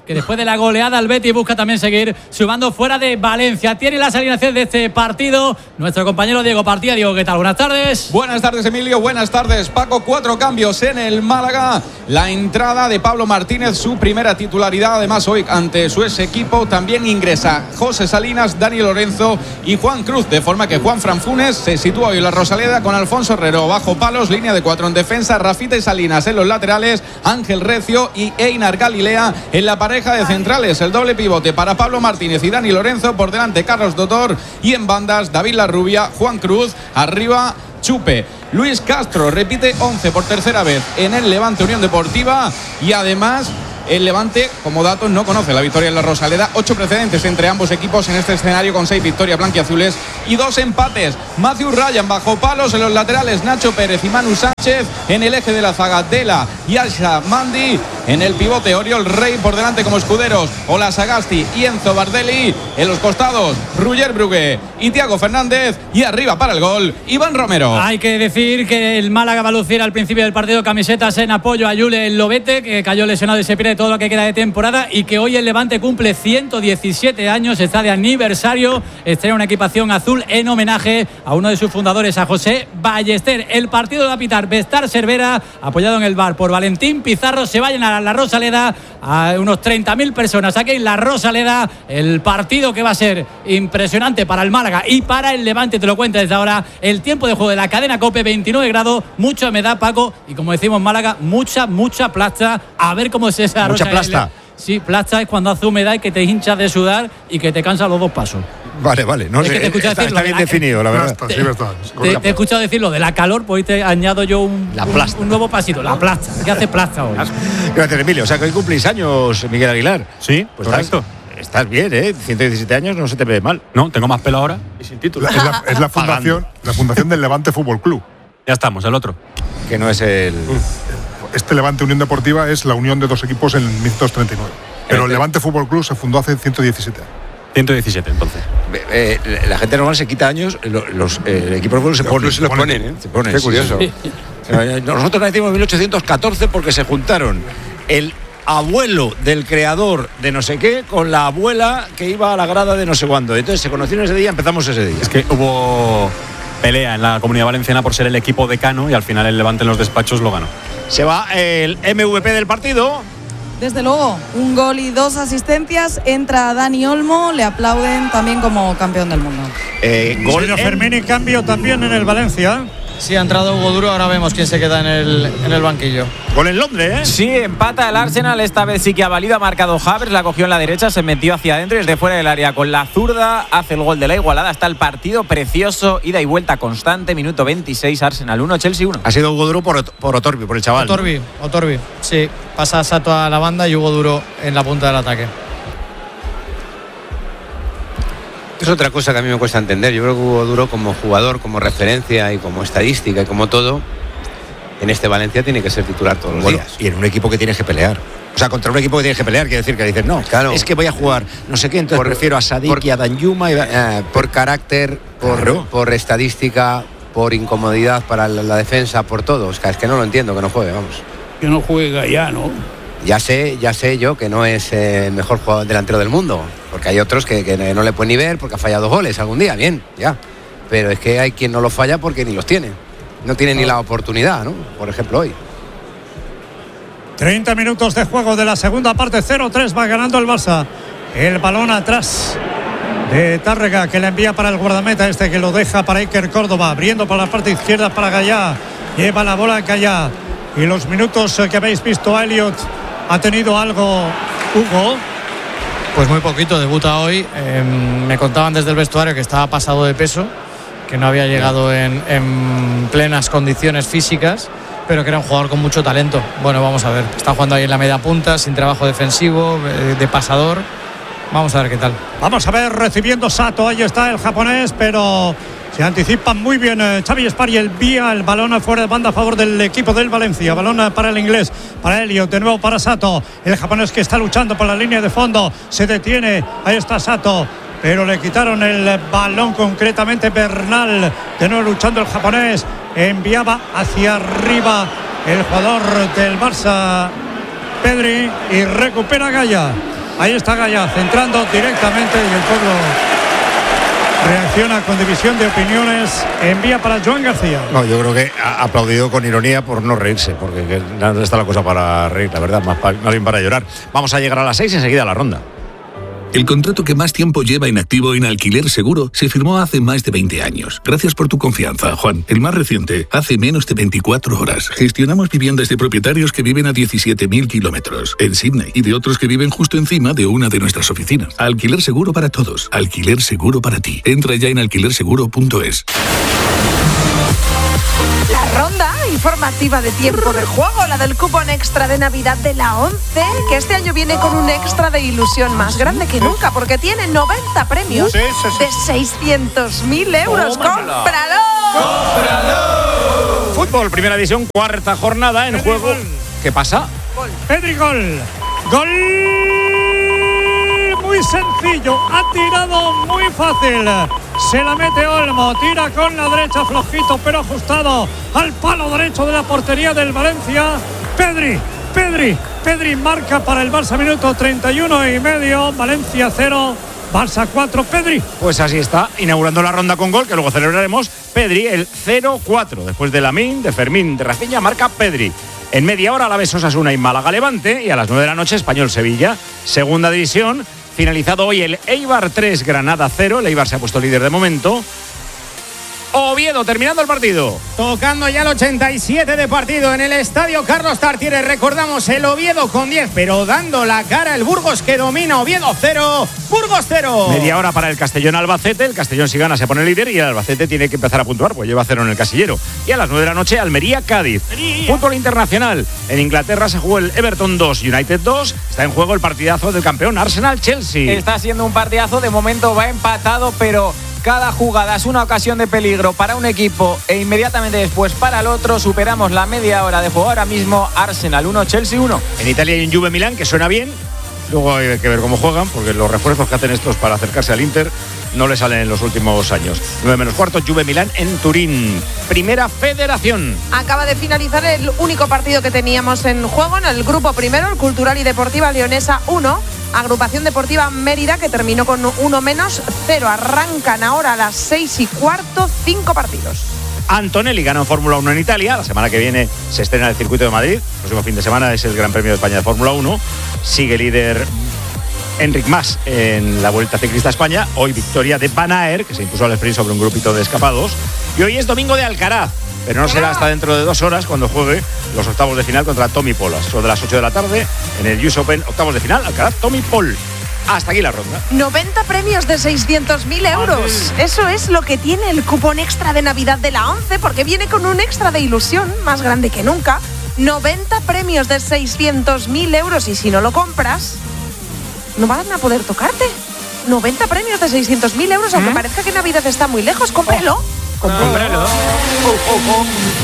que después de la goleada al Betis busca también seguir sumando fuera de Valencia. Tiene las alineaciones de este partido nuestro compañero Diego Partida. Diego, ¿qué tal? Buenas tardes. Buenas tardes, Emilio. Buenas tardes, Paco. Cuatro cambios en el Málaga. La entrada de Pablo Martínez, su primera titularidad. Además, hoy ante su ex equipo también ingresa José Salinas, Dani Lorenzo y Juan Cruz. De forma que Juan Franfunes se sitúa hoy en la Rosaleda con Alfonso Herrero bajo palos. Línea de cuatro en defensa. Rafita y Salinas en los laterales. Ángel Recio y Einar Galilea en la pareja de centrales. El doble pivote para Pablo Martínez y Dani Lorenzo. Por delante Carlos Dotor. Y en bandas David Larrubia, Juan Cruz. Arriba Chupe. Luis Castro repite once por tercera vez en el Levante Unión Deportiva. Y además el Levante, como datos, no conoce la victoria en la Rosaleda. Ocho precedentes entre ambos equipos en este escenario, con seis victorias blanquiazules y dos empates. Matthew Ryan bajo palos. En los laterales Nacho Pérez y Manu Sánchez. En el eje de la zaga Dela y Asha Mandi. En el pivote Oriol Rey. Por delante como escuderos Ola Sagasti y Enzo Bardelli. En los costados Ruger Brugge y Thiago Fernández. Y arriba para el gol Iván Romero. Hay que decir que el Málaga va a lucir al principio del partido camisetas en apoyo a Yule Lobete, que cayó lesionado y se pierde todo lo que queda de temporada, y que hoy el Levante cumple ciento diecisiete años, está de aniversario, estrena una equipación azul en homenaje a uno de sus fundadores, a José Ballester. El partido lo va a pitar Bestar Cervera, apoyado en el bar por Valentín Pizarro. Se vayan a la Rosaleda a unos treinta mil personas aquí en la Rosaleda. El partido que va a ser impresionante para el Málaga y para el Levante, te lo cuento desde ahora. El tiempo de juego de la cadena COPE, veintinueve grados, mucha humedad, Paco, y como decimos en Málaga, mucha, mucha plasta. A ver cómo se desarrolla. Mucha plasta. El... Sí, plasta es cuando hace humedad y que te hinchas de sudar y que te cansan los dos pasos. Vale, vale. No, es que te está, decir está bien la, definido, la verdad. Te, te, te he escuchado decir lo de la calor, pues hoy te añado yo un, la un, un nuevo pasito, la plasta. ¿Qué hace plasta hoy? Gracias, Emilio. O sea, que hoy cumplís años, Miguel Aguilar. Sí, pues correcto. Estás, estás bien, ¿eh? ciento diecisiete años no se te ve mal. No, tengo más pelo ahora y sin título. Es la, es la fundación, la fundación del Levante Fútbol Club. Ya estamos, el otro. Que no es el... Este Levante Unión Deportiva es la unión de dos equipos en mil novecientos treinta y nueve. Pero el Levante Fútbol Club se fundó hace ciento diecisiete años. ciento diecisiete, entonces. Eh, la gente normal se quita años, los, los eh, equipos de fútbol se ponen. Se los ponen, ¿eh? Se ponen. Qué curioso. Sí, sí. Nosotros nacimos en mil ochocientos catorce porque se juntaron el abuelo del creador de no sé qué con la abuela que iba a la grada de no sé cuándo. Entonces se conocieron ese día, empezamos ese día. Es que hubo pelea en la Comunidad Valenciana por ser el equipo decano y al final el Levante en los despachos lo ganó. Se va el M V P del partido. Desde luego, un gol y dos asistencias. Entra Dani Olmo, le aplauden también como campeón del mundo. Eh, gol en... Fermín, cambio también en el Valencia. Sí, ha entrado Hugo Duro, ahora vemos quién se queda en el, en el banquillo. Gol en Londres, ¿eh? Sí, empata el Arsenal, esta vez sí que ha valido, ha marcado Havertz, la cogió en la derecha, se metió hacia adentro y desde fuera del área con la zurda hace el gol de la igualada. Está el partido precioso, ida y vuelta constante, minuto veintiséis, Arsenal uno, Chelsea uno. Ha sido Hugo Duro por, por Otorbi, por el chaval. Otorbi, ¿no? Otorbi, sí, pasa Sato a la banda y Hugo Duro en la punta del ataque. Es otra cosa que a mí me cuesta entender. Yo creo que Hugo Duro, como jugador, como referencia y como estadística y como todo, en este Valencia tiene que ser titular todos los bueno, días. Y en un equipo que tienes que pelear. O sea, contra un equipo que tienes que pelear, quiere decir que dices, no, claro, es que voy a jugar no sé qué, entonces por, prefiero a Sadik por, y a Danjuma. Y, eh, por carácter, por, claro. por estadística, por incomodidad para la, la defensa, por todo. O sea, es que no lo entiendo que no juegue, vamos. Que no juega ya, ¿no? Ya sé, ya sé yo que no es eh, el mejor jugador delantero del mundo, porque hay otros que, que no le pueden ni ver porque ha fallado goles algún día, bien, ya. Pero es que hay quien no los falla porque ni los tiene. No tiene ni la oportunidad, ¿no? Por ejemplo, hoy. treinta minutos de juego de la segunda parte, cero tres va ganando el Barça. El balón atrás de Tárrega, que le envía para el guardameta, este que lo deja para Iker Córdoba, abriendo para la parte izquierda para Gallá. Lleva la bola Gallá. Y los minutos que habéis visto a Elliot, ¿ha tenido algo Hugo? Pues muy poquito, debuta hoy. Eh, me contaban desde el vestuario que estaba pasado de peso, que no había llegado en, en plenas condiciones físicas, pero que era un jugador con mucho talento. Bueno, vamos a ver. Está jugando ahí en la media punta, sin trabajo defensivo, eh, de pasador. Vamos a ver qué tal. Vamos a ver, recibiendo Sato. Ahí está el japonés, pero se anticipan muy bien eh, Xavi Esparri, el vía el balón fuera de banda a favor del equipo del Valencia. Balón para el inglés, para Elliot, de nuevo para Sato. El japonés que está luchando por la línea de fondo. Se detiene, ahí está Sato, pero le quitaron el balón, concretamente Bernal. De nuevo luchando el japonés. Enviaba hacia arriba el jugador del Barça, Pedri, y recupera Gaya. Ahí está Gallaz, entrando directamente y el pueblo reacciona con división de opiniones. Envía para Joan García. No, yo creo que ha aplaudido con ironía por no reírse, porque que no está la cosa para reír, la verdad, más, más bien para llorar. Vamos a llegar a las seis y enseguida a la ronda. El contrato que más tiempo lleva inactivo en Alquiler Seguro se firmó hace más de veinte años. Gracias por tu confianza, Juan. El más reciente, hace menos de veinticuatro horas. Gestionamos viviendas de propietarios que viven a diecisiete mil kilómetros en Sydney y de otros que viven justo encima de una de nuestras oficinas. Alquiler Seguro para todos. Alquiler Seguro para ti. Entra ya en alquiler seguro punto es. La ronda informativa de tiempo de juego, la del cupón extra de Navidad de la once, que este año viene con un extra de ilusión más grande que nunca, porque tiene noventa premios Sí, sí, sí. de seiscientos mil euros. Tómala. ¡Cómpralo! ¡Cómpralo! Fútbol, primera división, cuarta jornada en juego. ¿Qué pasa? Pedri, gol. Gol muy sencillo. Ha tirado muy fácil. Se la mete Olmo. Tira con la derecha flojito pero ajustado al palo derecho de la portería del Valencia. Pedri, Pedri, Pedri marca para el Barça, minuto treinta y uno y medio. Valencia cero, Barça cuatro. Pedri. Pues así está, inaugurando la ronda con gol, que luego celebraremos. Pedri, el cero cuatro. Después de Lamine, de Fermín, de Rafinha, marca Pedri. En media hora, Alavés Osasuna y Málaga Levante. Y a las nueve de la noche, Español Sevilla. Segunda división. Finalizado hoy el Eibar tres, Granada cero. El Eibar se ha puesto líder de momento. Oviedo, terminando el partido. Tocando ya el ochenta y siete de partido en el estadio Carlos Tartiere. Recordamos el Oviedo con diez, pero dando la cara el Burgos, que domina. Oviedo cero, Burgos cero. Media hora para el Castellón Albacete. El Castellón, si gana, se pone líder y el Albacete tiene que empezar a puntuar, pues lleva cero en el casillero. Y a las nueve de la noche, Almería Cádiz. Fútbol internacional. En Inglaterra se jugó el Everton dos, United dos. Está en juego el partidazo del campeón Arsenal Chelsea. Está siendo un partidazo, de momento va empatado, pero cada jugada es una ocasión de peligro para un equipo e inmediatamente después para el otro. Superamos la media hora de juego ahora mismo. Arsenal uno, Chelsea uno. En Italia hay un Juve Milán que suena bien. Luego hay que ver cómo juegan, porque los refuerzos que hacen estos para acercarse al Inter no le salen en los últimos años. nueve menos cuarto, Juve Milán en Turín. Primera Federación. Acaba de finalizar el único partido que teníamos en juego en el grupo primero, el Cultural y Deportiva Leonesa uno, Agrupación Deportiva Mérida, que terminó con uno menos cero. Arrancan ahora a las seis y cuarto, cinco partidos. Antonelli gana en Fórmula uno en Italia. La semana que viene se estrena el Circuito de Madrid. El próximo fin de semana es el Gran Premio de España de Fórmula uno. Sigue líder Enric Mas en la Vuelta Ciclista a España. Hoy victoria de Van Aert, que se impuso al sprint sobre un grupito de escapados. Y hoy es domingo de Alcaraz, pero no será hasta dentro de dos horas cuando juegue los octavos de final contra Tommy Paul. Son de las ocho de la tarde en el U S Open, octavos de final, Alcaraz, Tommy Paul. Hasta aquí la ronda. noventa premios de seiscientos mil euros. Eso es lo que tiene el cupón extra de Navidad de la once, porque viene con un extra de ilusión más grande que nunca. noventa premios de seiscientos mil euros, y si no lo compras, no van a poder tocarte. noventa premios de seiscientos mil euros, aunque ¿Eh? parezca que Navidad está muy lejos. Cómprelo. Oh. Cómprelo. Oh, oh,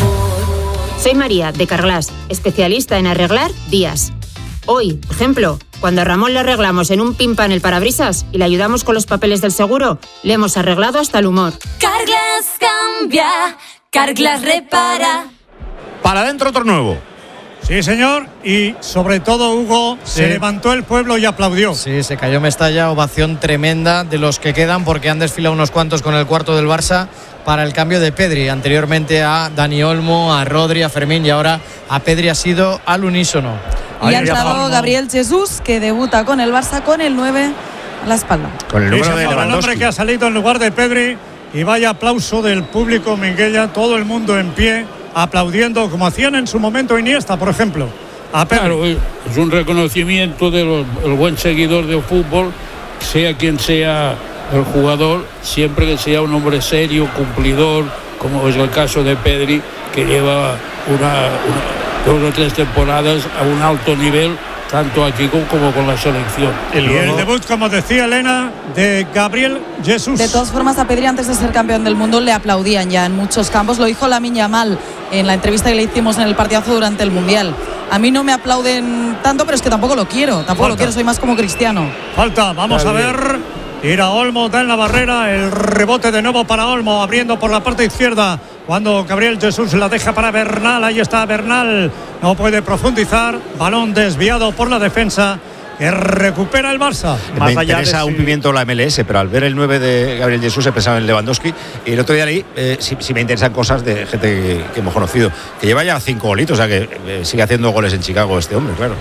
oh. Soy María, de Carglass, especialista en arreglar vías. Hoy, por ejemplo, cuando a Ramón le arreglamos en un pimpa en el parabrisas y le ayudamos con los papeles del seguro, le hemos arreglado hasta el humor. Carglass cambia, Carglass repara. Para adentro otro nuevo. Sí, señor. Y sobre todo, Hugo, sí. Se levantó el pueblo y aplaudió. Sí, se cayó Mestalla, ovación tremenda de los que quedan, porque han desfilado unos cuantos con el cuarto del Barça para el cambio de Pedri. Anteriormente a Dani Olmo, a Rodri, a Fermín, y ahora a Pedri ha sido al unísono. Y ha entrado Gabriel Jesús, que debuta con el Barça con el nueve a la espalda. Con el número de Lewandowski. El hombre que ha salido en lugar de Pedri, y vaya aplauso del público Minguella, todo el mundo en pie, aplaudiendo como hacían en su momento Iniesta, por ejemplo. A Pedri. Claro, es un reconocimiento del buen seguidor del fútbol, sea quien sea el jugador, siempre que sea un hombre serio, cumplidor, como es el caso de Pedri, que lleva una, una dos o tres temporadas a un alto nivel, tanto aquí como con la selección. Y el debut, como decía Elena, de Gabriel Jesús. De todas formas, a Pedri, antes de ser campeón del mundo, le aplaudían ya en muchos campos. Lo dijo Lamine Yamal en la entrevista que le hicimos en el partidazo durante el Mundial. A mí no me aplauden tanto, pero es que tampoco lo quiero. Tampoco Falta. lo quiero, soy más como Cristiano. Falta, vamos Dale. a ver. Tira Olmo, da en la barrera. El rebote de nuevo para Olmo, abriendo por la parte izquierda. Cuando Gabriel Jesús la deja para Bernal. Ahí está Bernal. No puede profundizar. Balón desviado por la defensa, que recupera el Barça. Me interesa si... un pimiento la M L S, pero al ver el nueve de Gabriel Jesús he pensado en Lewandowski. Y el otro día leí, eh, si, si me interesan cosas de gente que, que hemos conocido, que lleva ya cinco golitos, o sea que eh, sigue haciendo goles en Chicago este hombre, claro.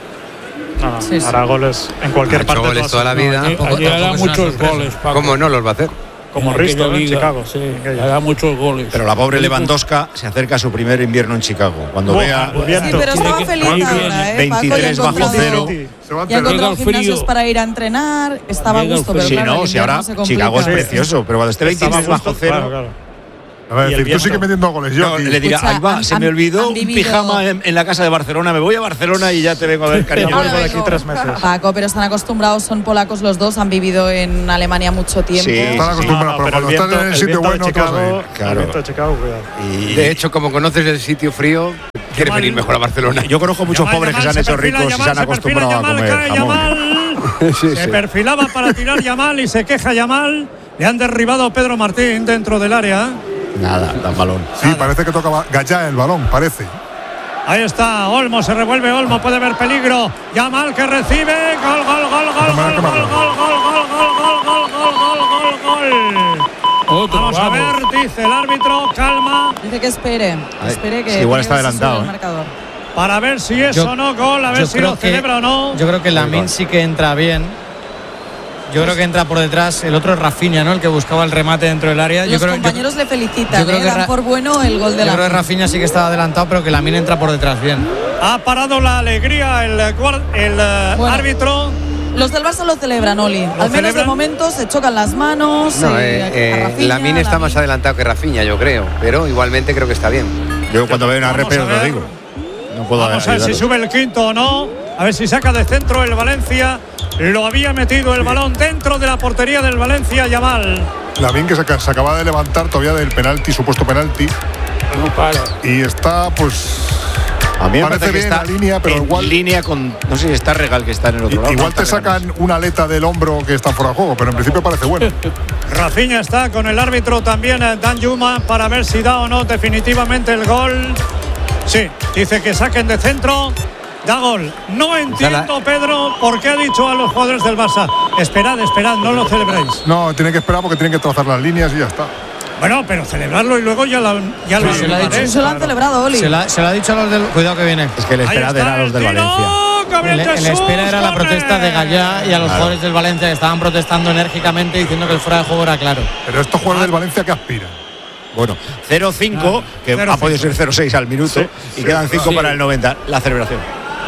No, sí, sí. Hará goles en cualquier ha hecho parte. goles toda la vida. No, tampoco, hará muchos goles, Paco. ¿Cómo no los va a hacer? Como Risto en Chicago. Sí, hará muchos goles. Pero la pobre Lewandowska se acerca a su primer invierno en Chicago. Cuando oh, vea. Sí, pero estaba feliz ahora, ¿eh? veintitrés bajo cero. Ya encontrado gimnasios para ir a entrenar. Estaba a gusto, pero sí, claro, no, si ahora Chicago es precioso, pero cuando esté veintitrés bajo cero. Claro, claro. A ver, decir, tú sigues metiendo goles. Yo no, le dirá, ahí va, se me olvidó un pijama en, en la casa de Barcelona. Me voy a Barcelona y ya te vengo a ver, cariño. Vuelvo de aquí tres meses. Paco, pero están acostumbrados, son polacos los dos, han vivido en Alemania mucho tiempo. Sí, están acostumbrados, no, no, pero, pero cuando viento, están en el sitio bueno, de Chicago, claro. El viento de Chicago, cuidado. Y de hecho, como conoces el sitio frío, quieres venir mejor a Barcelona. Yo conozco muchos Yamal, pobres Yamal, que se han hecho ricos Yamal, y se han acostumbrado Yamal, a comer jamón. sí, se sí. perfilaba para tirar Yamal y se queja Yamal. Le han derribado Pedro Martín dentro del área. Nada, da balón. Sí, Nada. Parece que toca Gallá el balón, parece. Ahí está, Olmo, se revuelve Olmo, puede haber peligro. Yamal que recibe. Gol, gol, gol, gol, gol, gol, gol, gol, gol, gol, gol, gol, gol, gol. Otro, vamos, vamos a ver, dice el árbitro, calma. Dice que espere, Ay, espere que sí, igual está adelantado. El marcador. Para ver si es yo, o no gol, a ver si lo que, celebra o no. Yo creo que Lamine sí que entra bien. Yo creo que entra por detrás. El otro es Rafinha, ¿no? El que buscaba el remate dentro del área. Los yo creo, compañeros yo, le felicitan, yo creo ¿eh? que Dan por bueno el gol de Lamine. Yo creo que Rafinha sí que estaba adelantado, pero que Lamine entra por detrás bien. Ha parado la alegría el, el bueno, árbitro. Los del Barça lo celebran, Oli. Al menos celebran? de momento se chocan las manos. No, eh, eh, Rafinha, Lamine está Lamine. más adelantado que Rafinha, yo creo. Pero igualmente creo que está bien. Yo cuando veo una repe os lo digo. No puedo Vamos a ver si sube el quinto o no. A ver si saca de centro el Valencia. Lo había metido el balón dentro de la portería del Valencia, Yamal. Lamine que se, se acaba de levantar todavía del penalti, supuesto penalti. No para. Y está, pues. A mí me parece, parece que bien está la línea, pero en igual. línea con. No sé si está Regal que está en el otro lado. Igual te sacan una aleta del hombro que está fuera de juego, pero en principio parece bueno. Rafinha está con el árbitro también, Dan Yuma, para ver si da o no definitivamente el gol. Sí, dice que saquen de centro. Da gol. No entiendo, Pedro, por qué ha dicho a los jugadores del Barça: esperad, esperad, no lo celebréis. No, tienen que esperar porque tienen que trazar las líneas y ya está. Bueno, pero celebrarlo y luego ya, la, ya sí, lo se lo ha dicho. Se lo han celebrado, Oli. Se, la, se lo ha dicho a los del. Cuidado que viene. Es que el esperad era a los del Valencia. El, el espera era la protesta de Gallá y a los claro. jugadores del Valencia que estaban protestando enérgicamente diciendo que el fuera de juego era claro. Pero estos jugadores del Valencia que aspiran. Bueno, cero cinco, ah, que cero, ha podido ser cero seis al minuto, sí, y sí, quedan cinco sí. para el noventa, la celebración.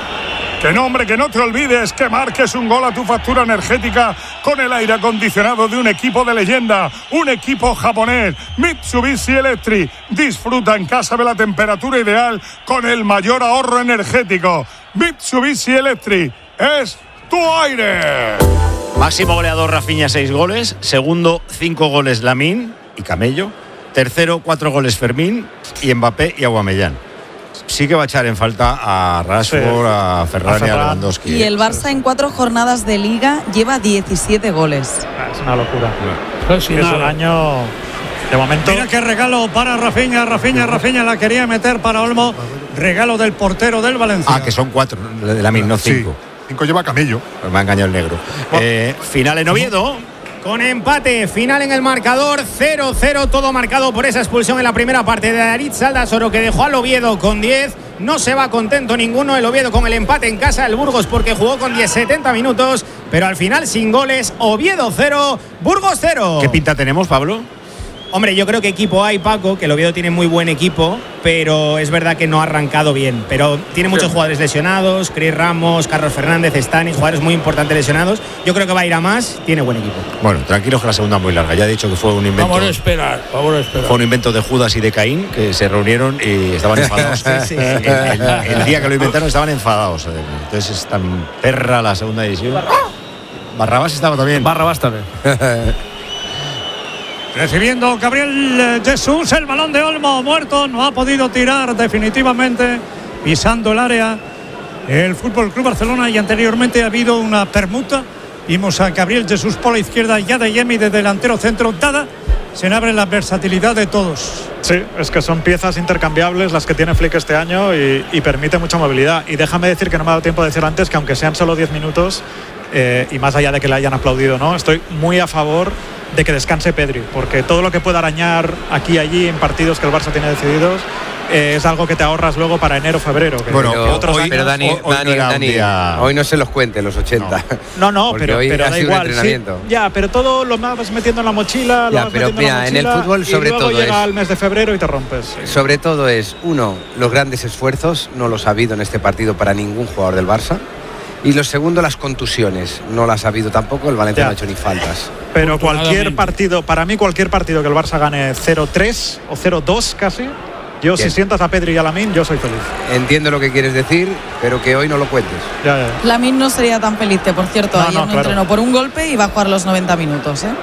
Que no, hombre, que no te olvides que marques un gol a tu factura energética con el aire acondicionado de un equipo de leyenda, un equipo japonés, Mitsubishi Electric. Disfruta en casa de la temperatura ideal con el mayor ahorro energético. Mitsubishi Electric es tu aire. Máximo goleador Rafinha, seis goles. Segundo, cinco goles Lamine y Camello. Tercero, cuatro goles Fermín y Mbappé y Aubameyang. Sí que va a echar en falta a Rashford, sí. a Ferran y a Lewandowski. Y el Barça en cuatro jornadas de Liga lleva diecisiete goles. Es una locura. Es, es un año de momento. Mira qué regalo para Rafinha, Rafinha, Rafinha la quería meter para Olmo. Regalo del portero del Valencia. Ah, que son cuatro, de la misma, no cinco. Sí, cinco lleva Camello. Pues me ha engañado el negro. Oh. Eh, final en Oviedo. Con empate, final en el marcador, cero cero, todo marcado por esa expulsión en la primera parte de Aritz Aldasoro, que dejó al Oviedo con diez. No se va contento ninguno el Oviedo con el empate en casa del Burgos, porque jugó con diez, setenta minutos, pero al final sin goles. Oviedo cero, Burgos cero. ¿Qué pinta tenemos, Pablo? Hombre, yo creo que equipo hay, Paco, que el Oviedo tiene muy buen equipo, pero es verdad que no ha arrancado bien. Pero tiene muchos jugadores lesionados, Cris Ramos, Carlos Fernández, Stanis, jugadores muy importantes lesionados. Yo creo que va a ir a más, tiene buen equipo. Bueno, tranquilos que la segunda es muy larga. Ya he dicho que fue un invento. Vamos a esperar, vamos a esperar. Fue un invento de Judas y de Caín, que se reunieron y estaban enfadados. sí, sí. El, el, el día que lo inventaron estaban enfadados. Entonces es tan perra la segunda división. Barrabás estaba también. Barrabás también. Recibiendo Gabriel Jesús, el balón de Olmo, muerto, no ha podido tirar definitivamente, pisando el área el Fútbol Club Barcelona, y anteriormente ha habido una permuta. Vimos a Gabriel Jesús por la izquierda y a Adeyemi de delantero centro. Dada se abre la versatilidad de todos. Sí, es que son piezas intercambiables las que tiene Flick este año y, y permite mucha movilidad. Y déjame decir que no me ha dado tiempo de decir antes que aunque sean solo diez minutos, eh, y más allá de que le hayan aplaudido, ¿no? Estoy muy a favor de que descanse Pedri, porque todo lo que pueda arañar aquí y allí en partidos que el Barça tiene decididos eh, es algo que te ahorras luego para enero, febrero. Que, bueno, que pero, otros hoy, años, pero Dani, hoy, Dani, hoy, no Dani día... hoy no se los cuente los ochenta. No, no, pero, hoy pero ha da sido igual. Sí, ya, pero todo lo vas metiendo en la mochila, ya, lo vas pero metiendo mira, en la mochila, en el fútbol sobre y luego todo llega es, el mes de febrero y te rompes. Sí. Sobre todo es, uno, los grandes esfuerzos, no los ha habido en este partido para ningún jugador del Barça. Y lo segundo, las contusiones. No las ha habido tampoco, el Valencia ya. no ha hecho ni faltas. Pero cualquier partido, para mí cualquier partido que el Barça gane cero tres o cero dos casi, yo Bien. si sientas a Pedri y a Lamine, yo soy feliz. Entiendo lo que quieres decir, pero que hoy no lo cuentes. Ya, ya. Lamine no sería tan feliz, que por cierto, no, ayer no, no claro. entrenó por un golpe y va a jugar los noventa minutos, ¿eh?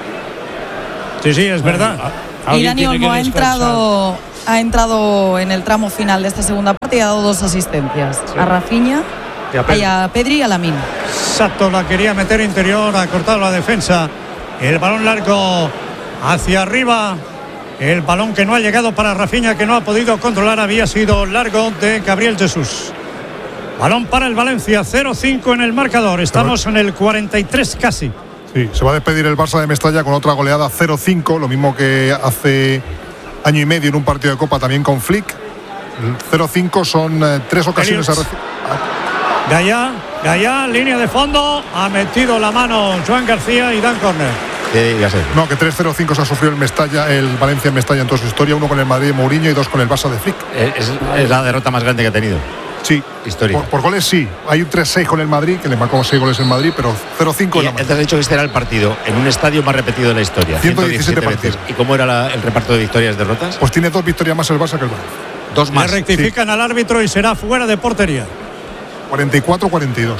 Sí, sí, es verdad. Y Dani Olmo ha entrado, ha entrado en el tramo final de esta segunda parte y ha dado dos asistencias. Sí. A Rafinha y a Pedri, y a Pedri y a Lamine. Sato la quería meter interior, ha cortado la defensa. El balón largo hacia arriba. El balón que no ha llegado para Rafinha, que no ha podido controlar, había sido largo de Gabriel Jesús. Balón para el Valencia, cero cinco en el marcador. Estamos en el cuarenta y tres casi. Sí, se va a despedir el Barça de Mestalla con otra goleada cero cinco, lo mismo que hace año y medio en un partido de Copa también con Flick. cero cinco son eh, tres ocasiones. A Gallá, Gallá, línea de fondo, ha metido la mano Joan García y dan córner. Sí, ya sé. No, que tres cero cinco se ha sufrido el Mestalla, el Valencia en Mestalla en toda su historia, uno con el Madrid de Mourinho y dos con el Barça de Flick. Es, es la derrota más grande que ha tenido. Sí, histórica. Por, por goles sí. Hay un tres seis con el Madrid, que le marcó seis goles en Madrid, pero cero cinco en la Madrid. Te has dicho que este era el partido en un estadio más repetido de la historia. ciento diecisiete partidos. ¿Y cómo era la, el reparto de victorias y derrotas? Pues tiene dos victorias más el Barça que el Valencia. Dos más. Le rectifican sí. al árbitro y será fuera de portería. cuarenta y cuatro cuarenta y dos.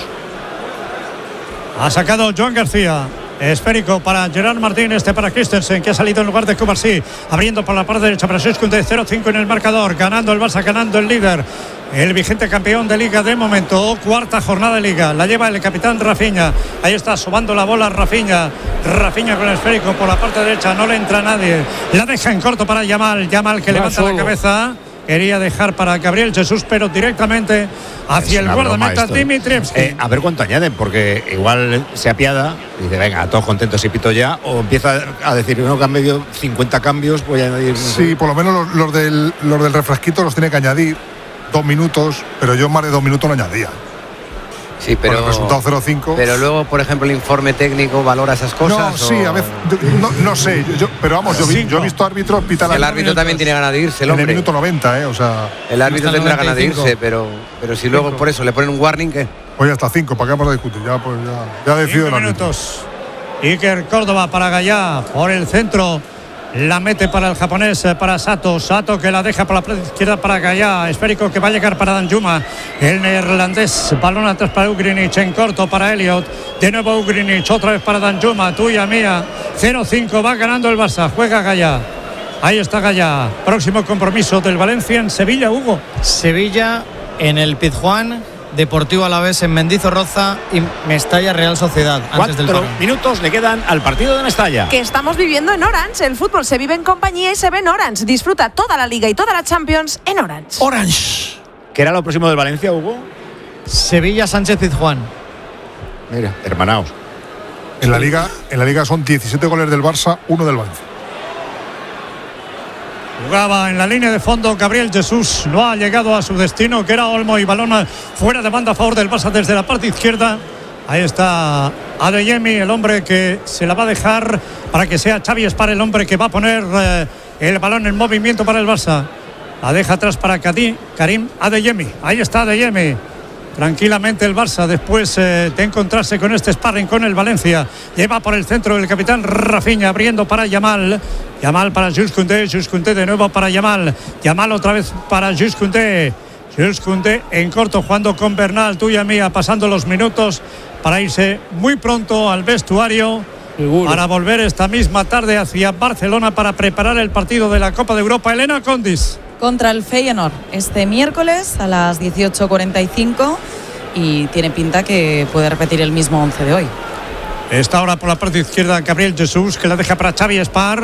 Ha sacado Joan García. Esférico para Gerard Martín, este para Christensen, que ha salido en lugar de Cubarsí, abriendo por la parte derecha para Sescunde, cero cinco en el marcador, ganando el Barça, ganando el líder, el vigente campeón de Liga de momento, cuarta jornada de Liga, la lleva el capitán Rafinha, ahí está sobando la bola Rafinha, Rafinha con el esférico por la parte derecha, no le entra nadie, la deja en corto para Yamal, Yamal que Va levanta solo. la cabeza. Quería dejar para Gabriel Jesús, pero directamente hacia el guardameta Dimitrievski. Eh, a ver cuánto añaden, porque igual se apiada y dice, venga, todos contentos y pito ya, o empieza a decir, no, que han medio cincuenta cambios, voy a añadir. No sí, sé. por lo menos los, los, del, los del refresquito los tiene que añadir dos minutos, pero yo más de dos minutos no añadía. Sí, pero, con el resultado cero cinco. Pero luego, por ejemplo, el informe técnico valora esas cosas. No, o... sí, a veces, no, no sé, yo, pero vamos, yo, vi, yo he visto árbitros pitar. El árbitro también tiene ganas de irse, el hombre. En el minuto noventa, eh, o sea. El árbitro tendrá ganas de irse, pero, pero si luego cinco. Por eso le ponen un warning, ¿qué? Pues ya está, cinco, ¿para qué vamos a discutir? Ya, pues ya, ya decidido el árbitro. Minutos. Iker Córdoba para Gallá, por el centro. La mete para el japonés, para Sato. Sato que la deja por la parte izquierda para Gallá. Esférico que va a llegar para Danjuma. El neerlandés. Balón atrás para Ugrinic. En corto para Elliot. De nuevo Ugrinic. Otra vez para Danjuma. Tuya, mía. cero cinco. Va ganando el Barça. Juega Gallá. Ahí está Gallá. Próximo compromiso del Valencia en Sevilla, Hugo. Sevilla en el Pizjuán. Deportivo Alavés en Mendizorroza y Mestalla Real Sociedad. Antes Cuatro del minutos le quedan al partido de Mestalla. Que estamos viviendo en Orange. El fútbol se vive en compañía y se ve en Orange. Disfruta toda la Liga y toda la Champions en Orange. Orange. ¿Qué era lo próximo del Valencia, Hugo? Sevilla Sánchez Pizjuán. Mira, hermanaos. En la Liga, en la Liga son diecisiete goles del Barça, uno del Valencia. Jugaba en la línea de fondo Gabriel Jesús, no ha llegado a su destino, que era Olmo, y balón fuera de banda a favor del Barça desde la parte izquierda. Ahí está Adeyemi, el hombre que se la va a dejar para que sea Xavi Espar el hombre que va a poner eh, el balón en movimiento para el Barça. La deja atrás para Kadim, Karim Adeyemi. Ahí está Adeyemi. Tranquilamente el Barça después eh, de encontrarse con este sparring con el Valencia. Lleva por el centro el capitán Rafinha abriendo para Yamal. Yamal para Jules Koundé. Jules Koundé de nuevo para Yamal. Yamal otra vez para Jules Koundé. Jules Koundé en corto jugando con Bernal. Tuya mía pasando los minutos para irse muy pronto al vestuario. Seguro. Para volver esta misma tarde hacia Barcelona para preparar el partido de la Copa de Europa. Elena Condis. Contra el Feyenoord este miércoles a las dieciocho cuarenta y cinco y tiene pinta que puede repetir el mismo once de hoy. Está ahora por la parte izquierda Gabriel Jesús, que la deja para Xavi Espar.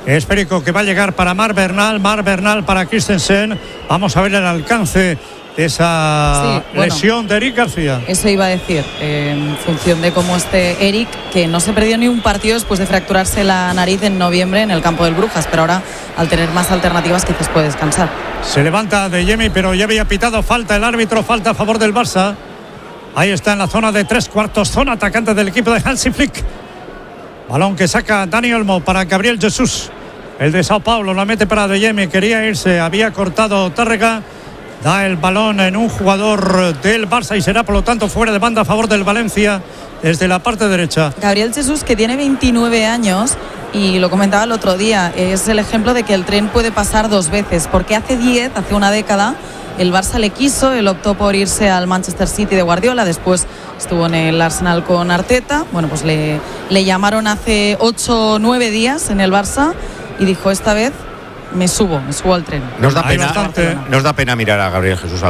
esférico que va a llegar para Mar Bernal, Mar Bernal para Christensen. Vamos a ver el alcance de esa Sí, bueno, lesión de Eric García. Eso iba a decir, eh, en función de cómo esté Eric, que no se perdió ni un partido después de fracturarse la nariz en noviembre en el campo del Brujas, pero ahora al tener más alternativas quizás puede descansar. Se levanta de Yemi, pero ya había pitado falta el árbitro, falta a favor del Barça. Ahí está en la zona de tres cuartos, zona atacante del equipo de Hansi Flick. Balón que saca Dani Olmo para Gabriel Jesús. El de Sao Paulo la mete para De Yemi, quería irse, había cortado Tárrega. Da el balón en un jugador del Barça y será por lo tanto fuera de banda a favor del Valencia desde la parte derecha. Gabriel Jesús, que tiene veintinueve años y lo comentaba el otro día, es el ejemplo de que el tren puede pasar dos veces, porque hace diez, hace una década, el Barça le quiso, él optó por irse al Manchester City de Guardiola, después estuvo en el Arsenal con Arteta, bueno, pues le, le llamaron hace ocho o nueve días en el Barça y dijo, esta vez me subo, me subo al tren. Nos da pena, nos da pena mirar a Gabriel Jesús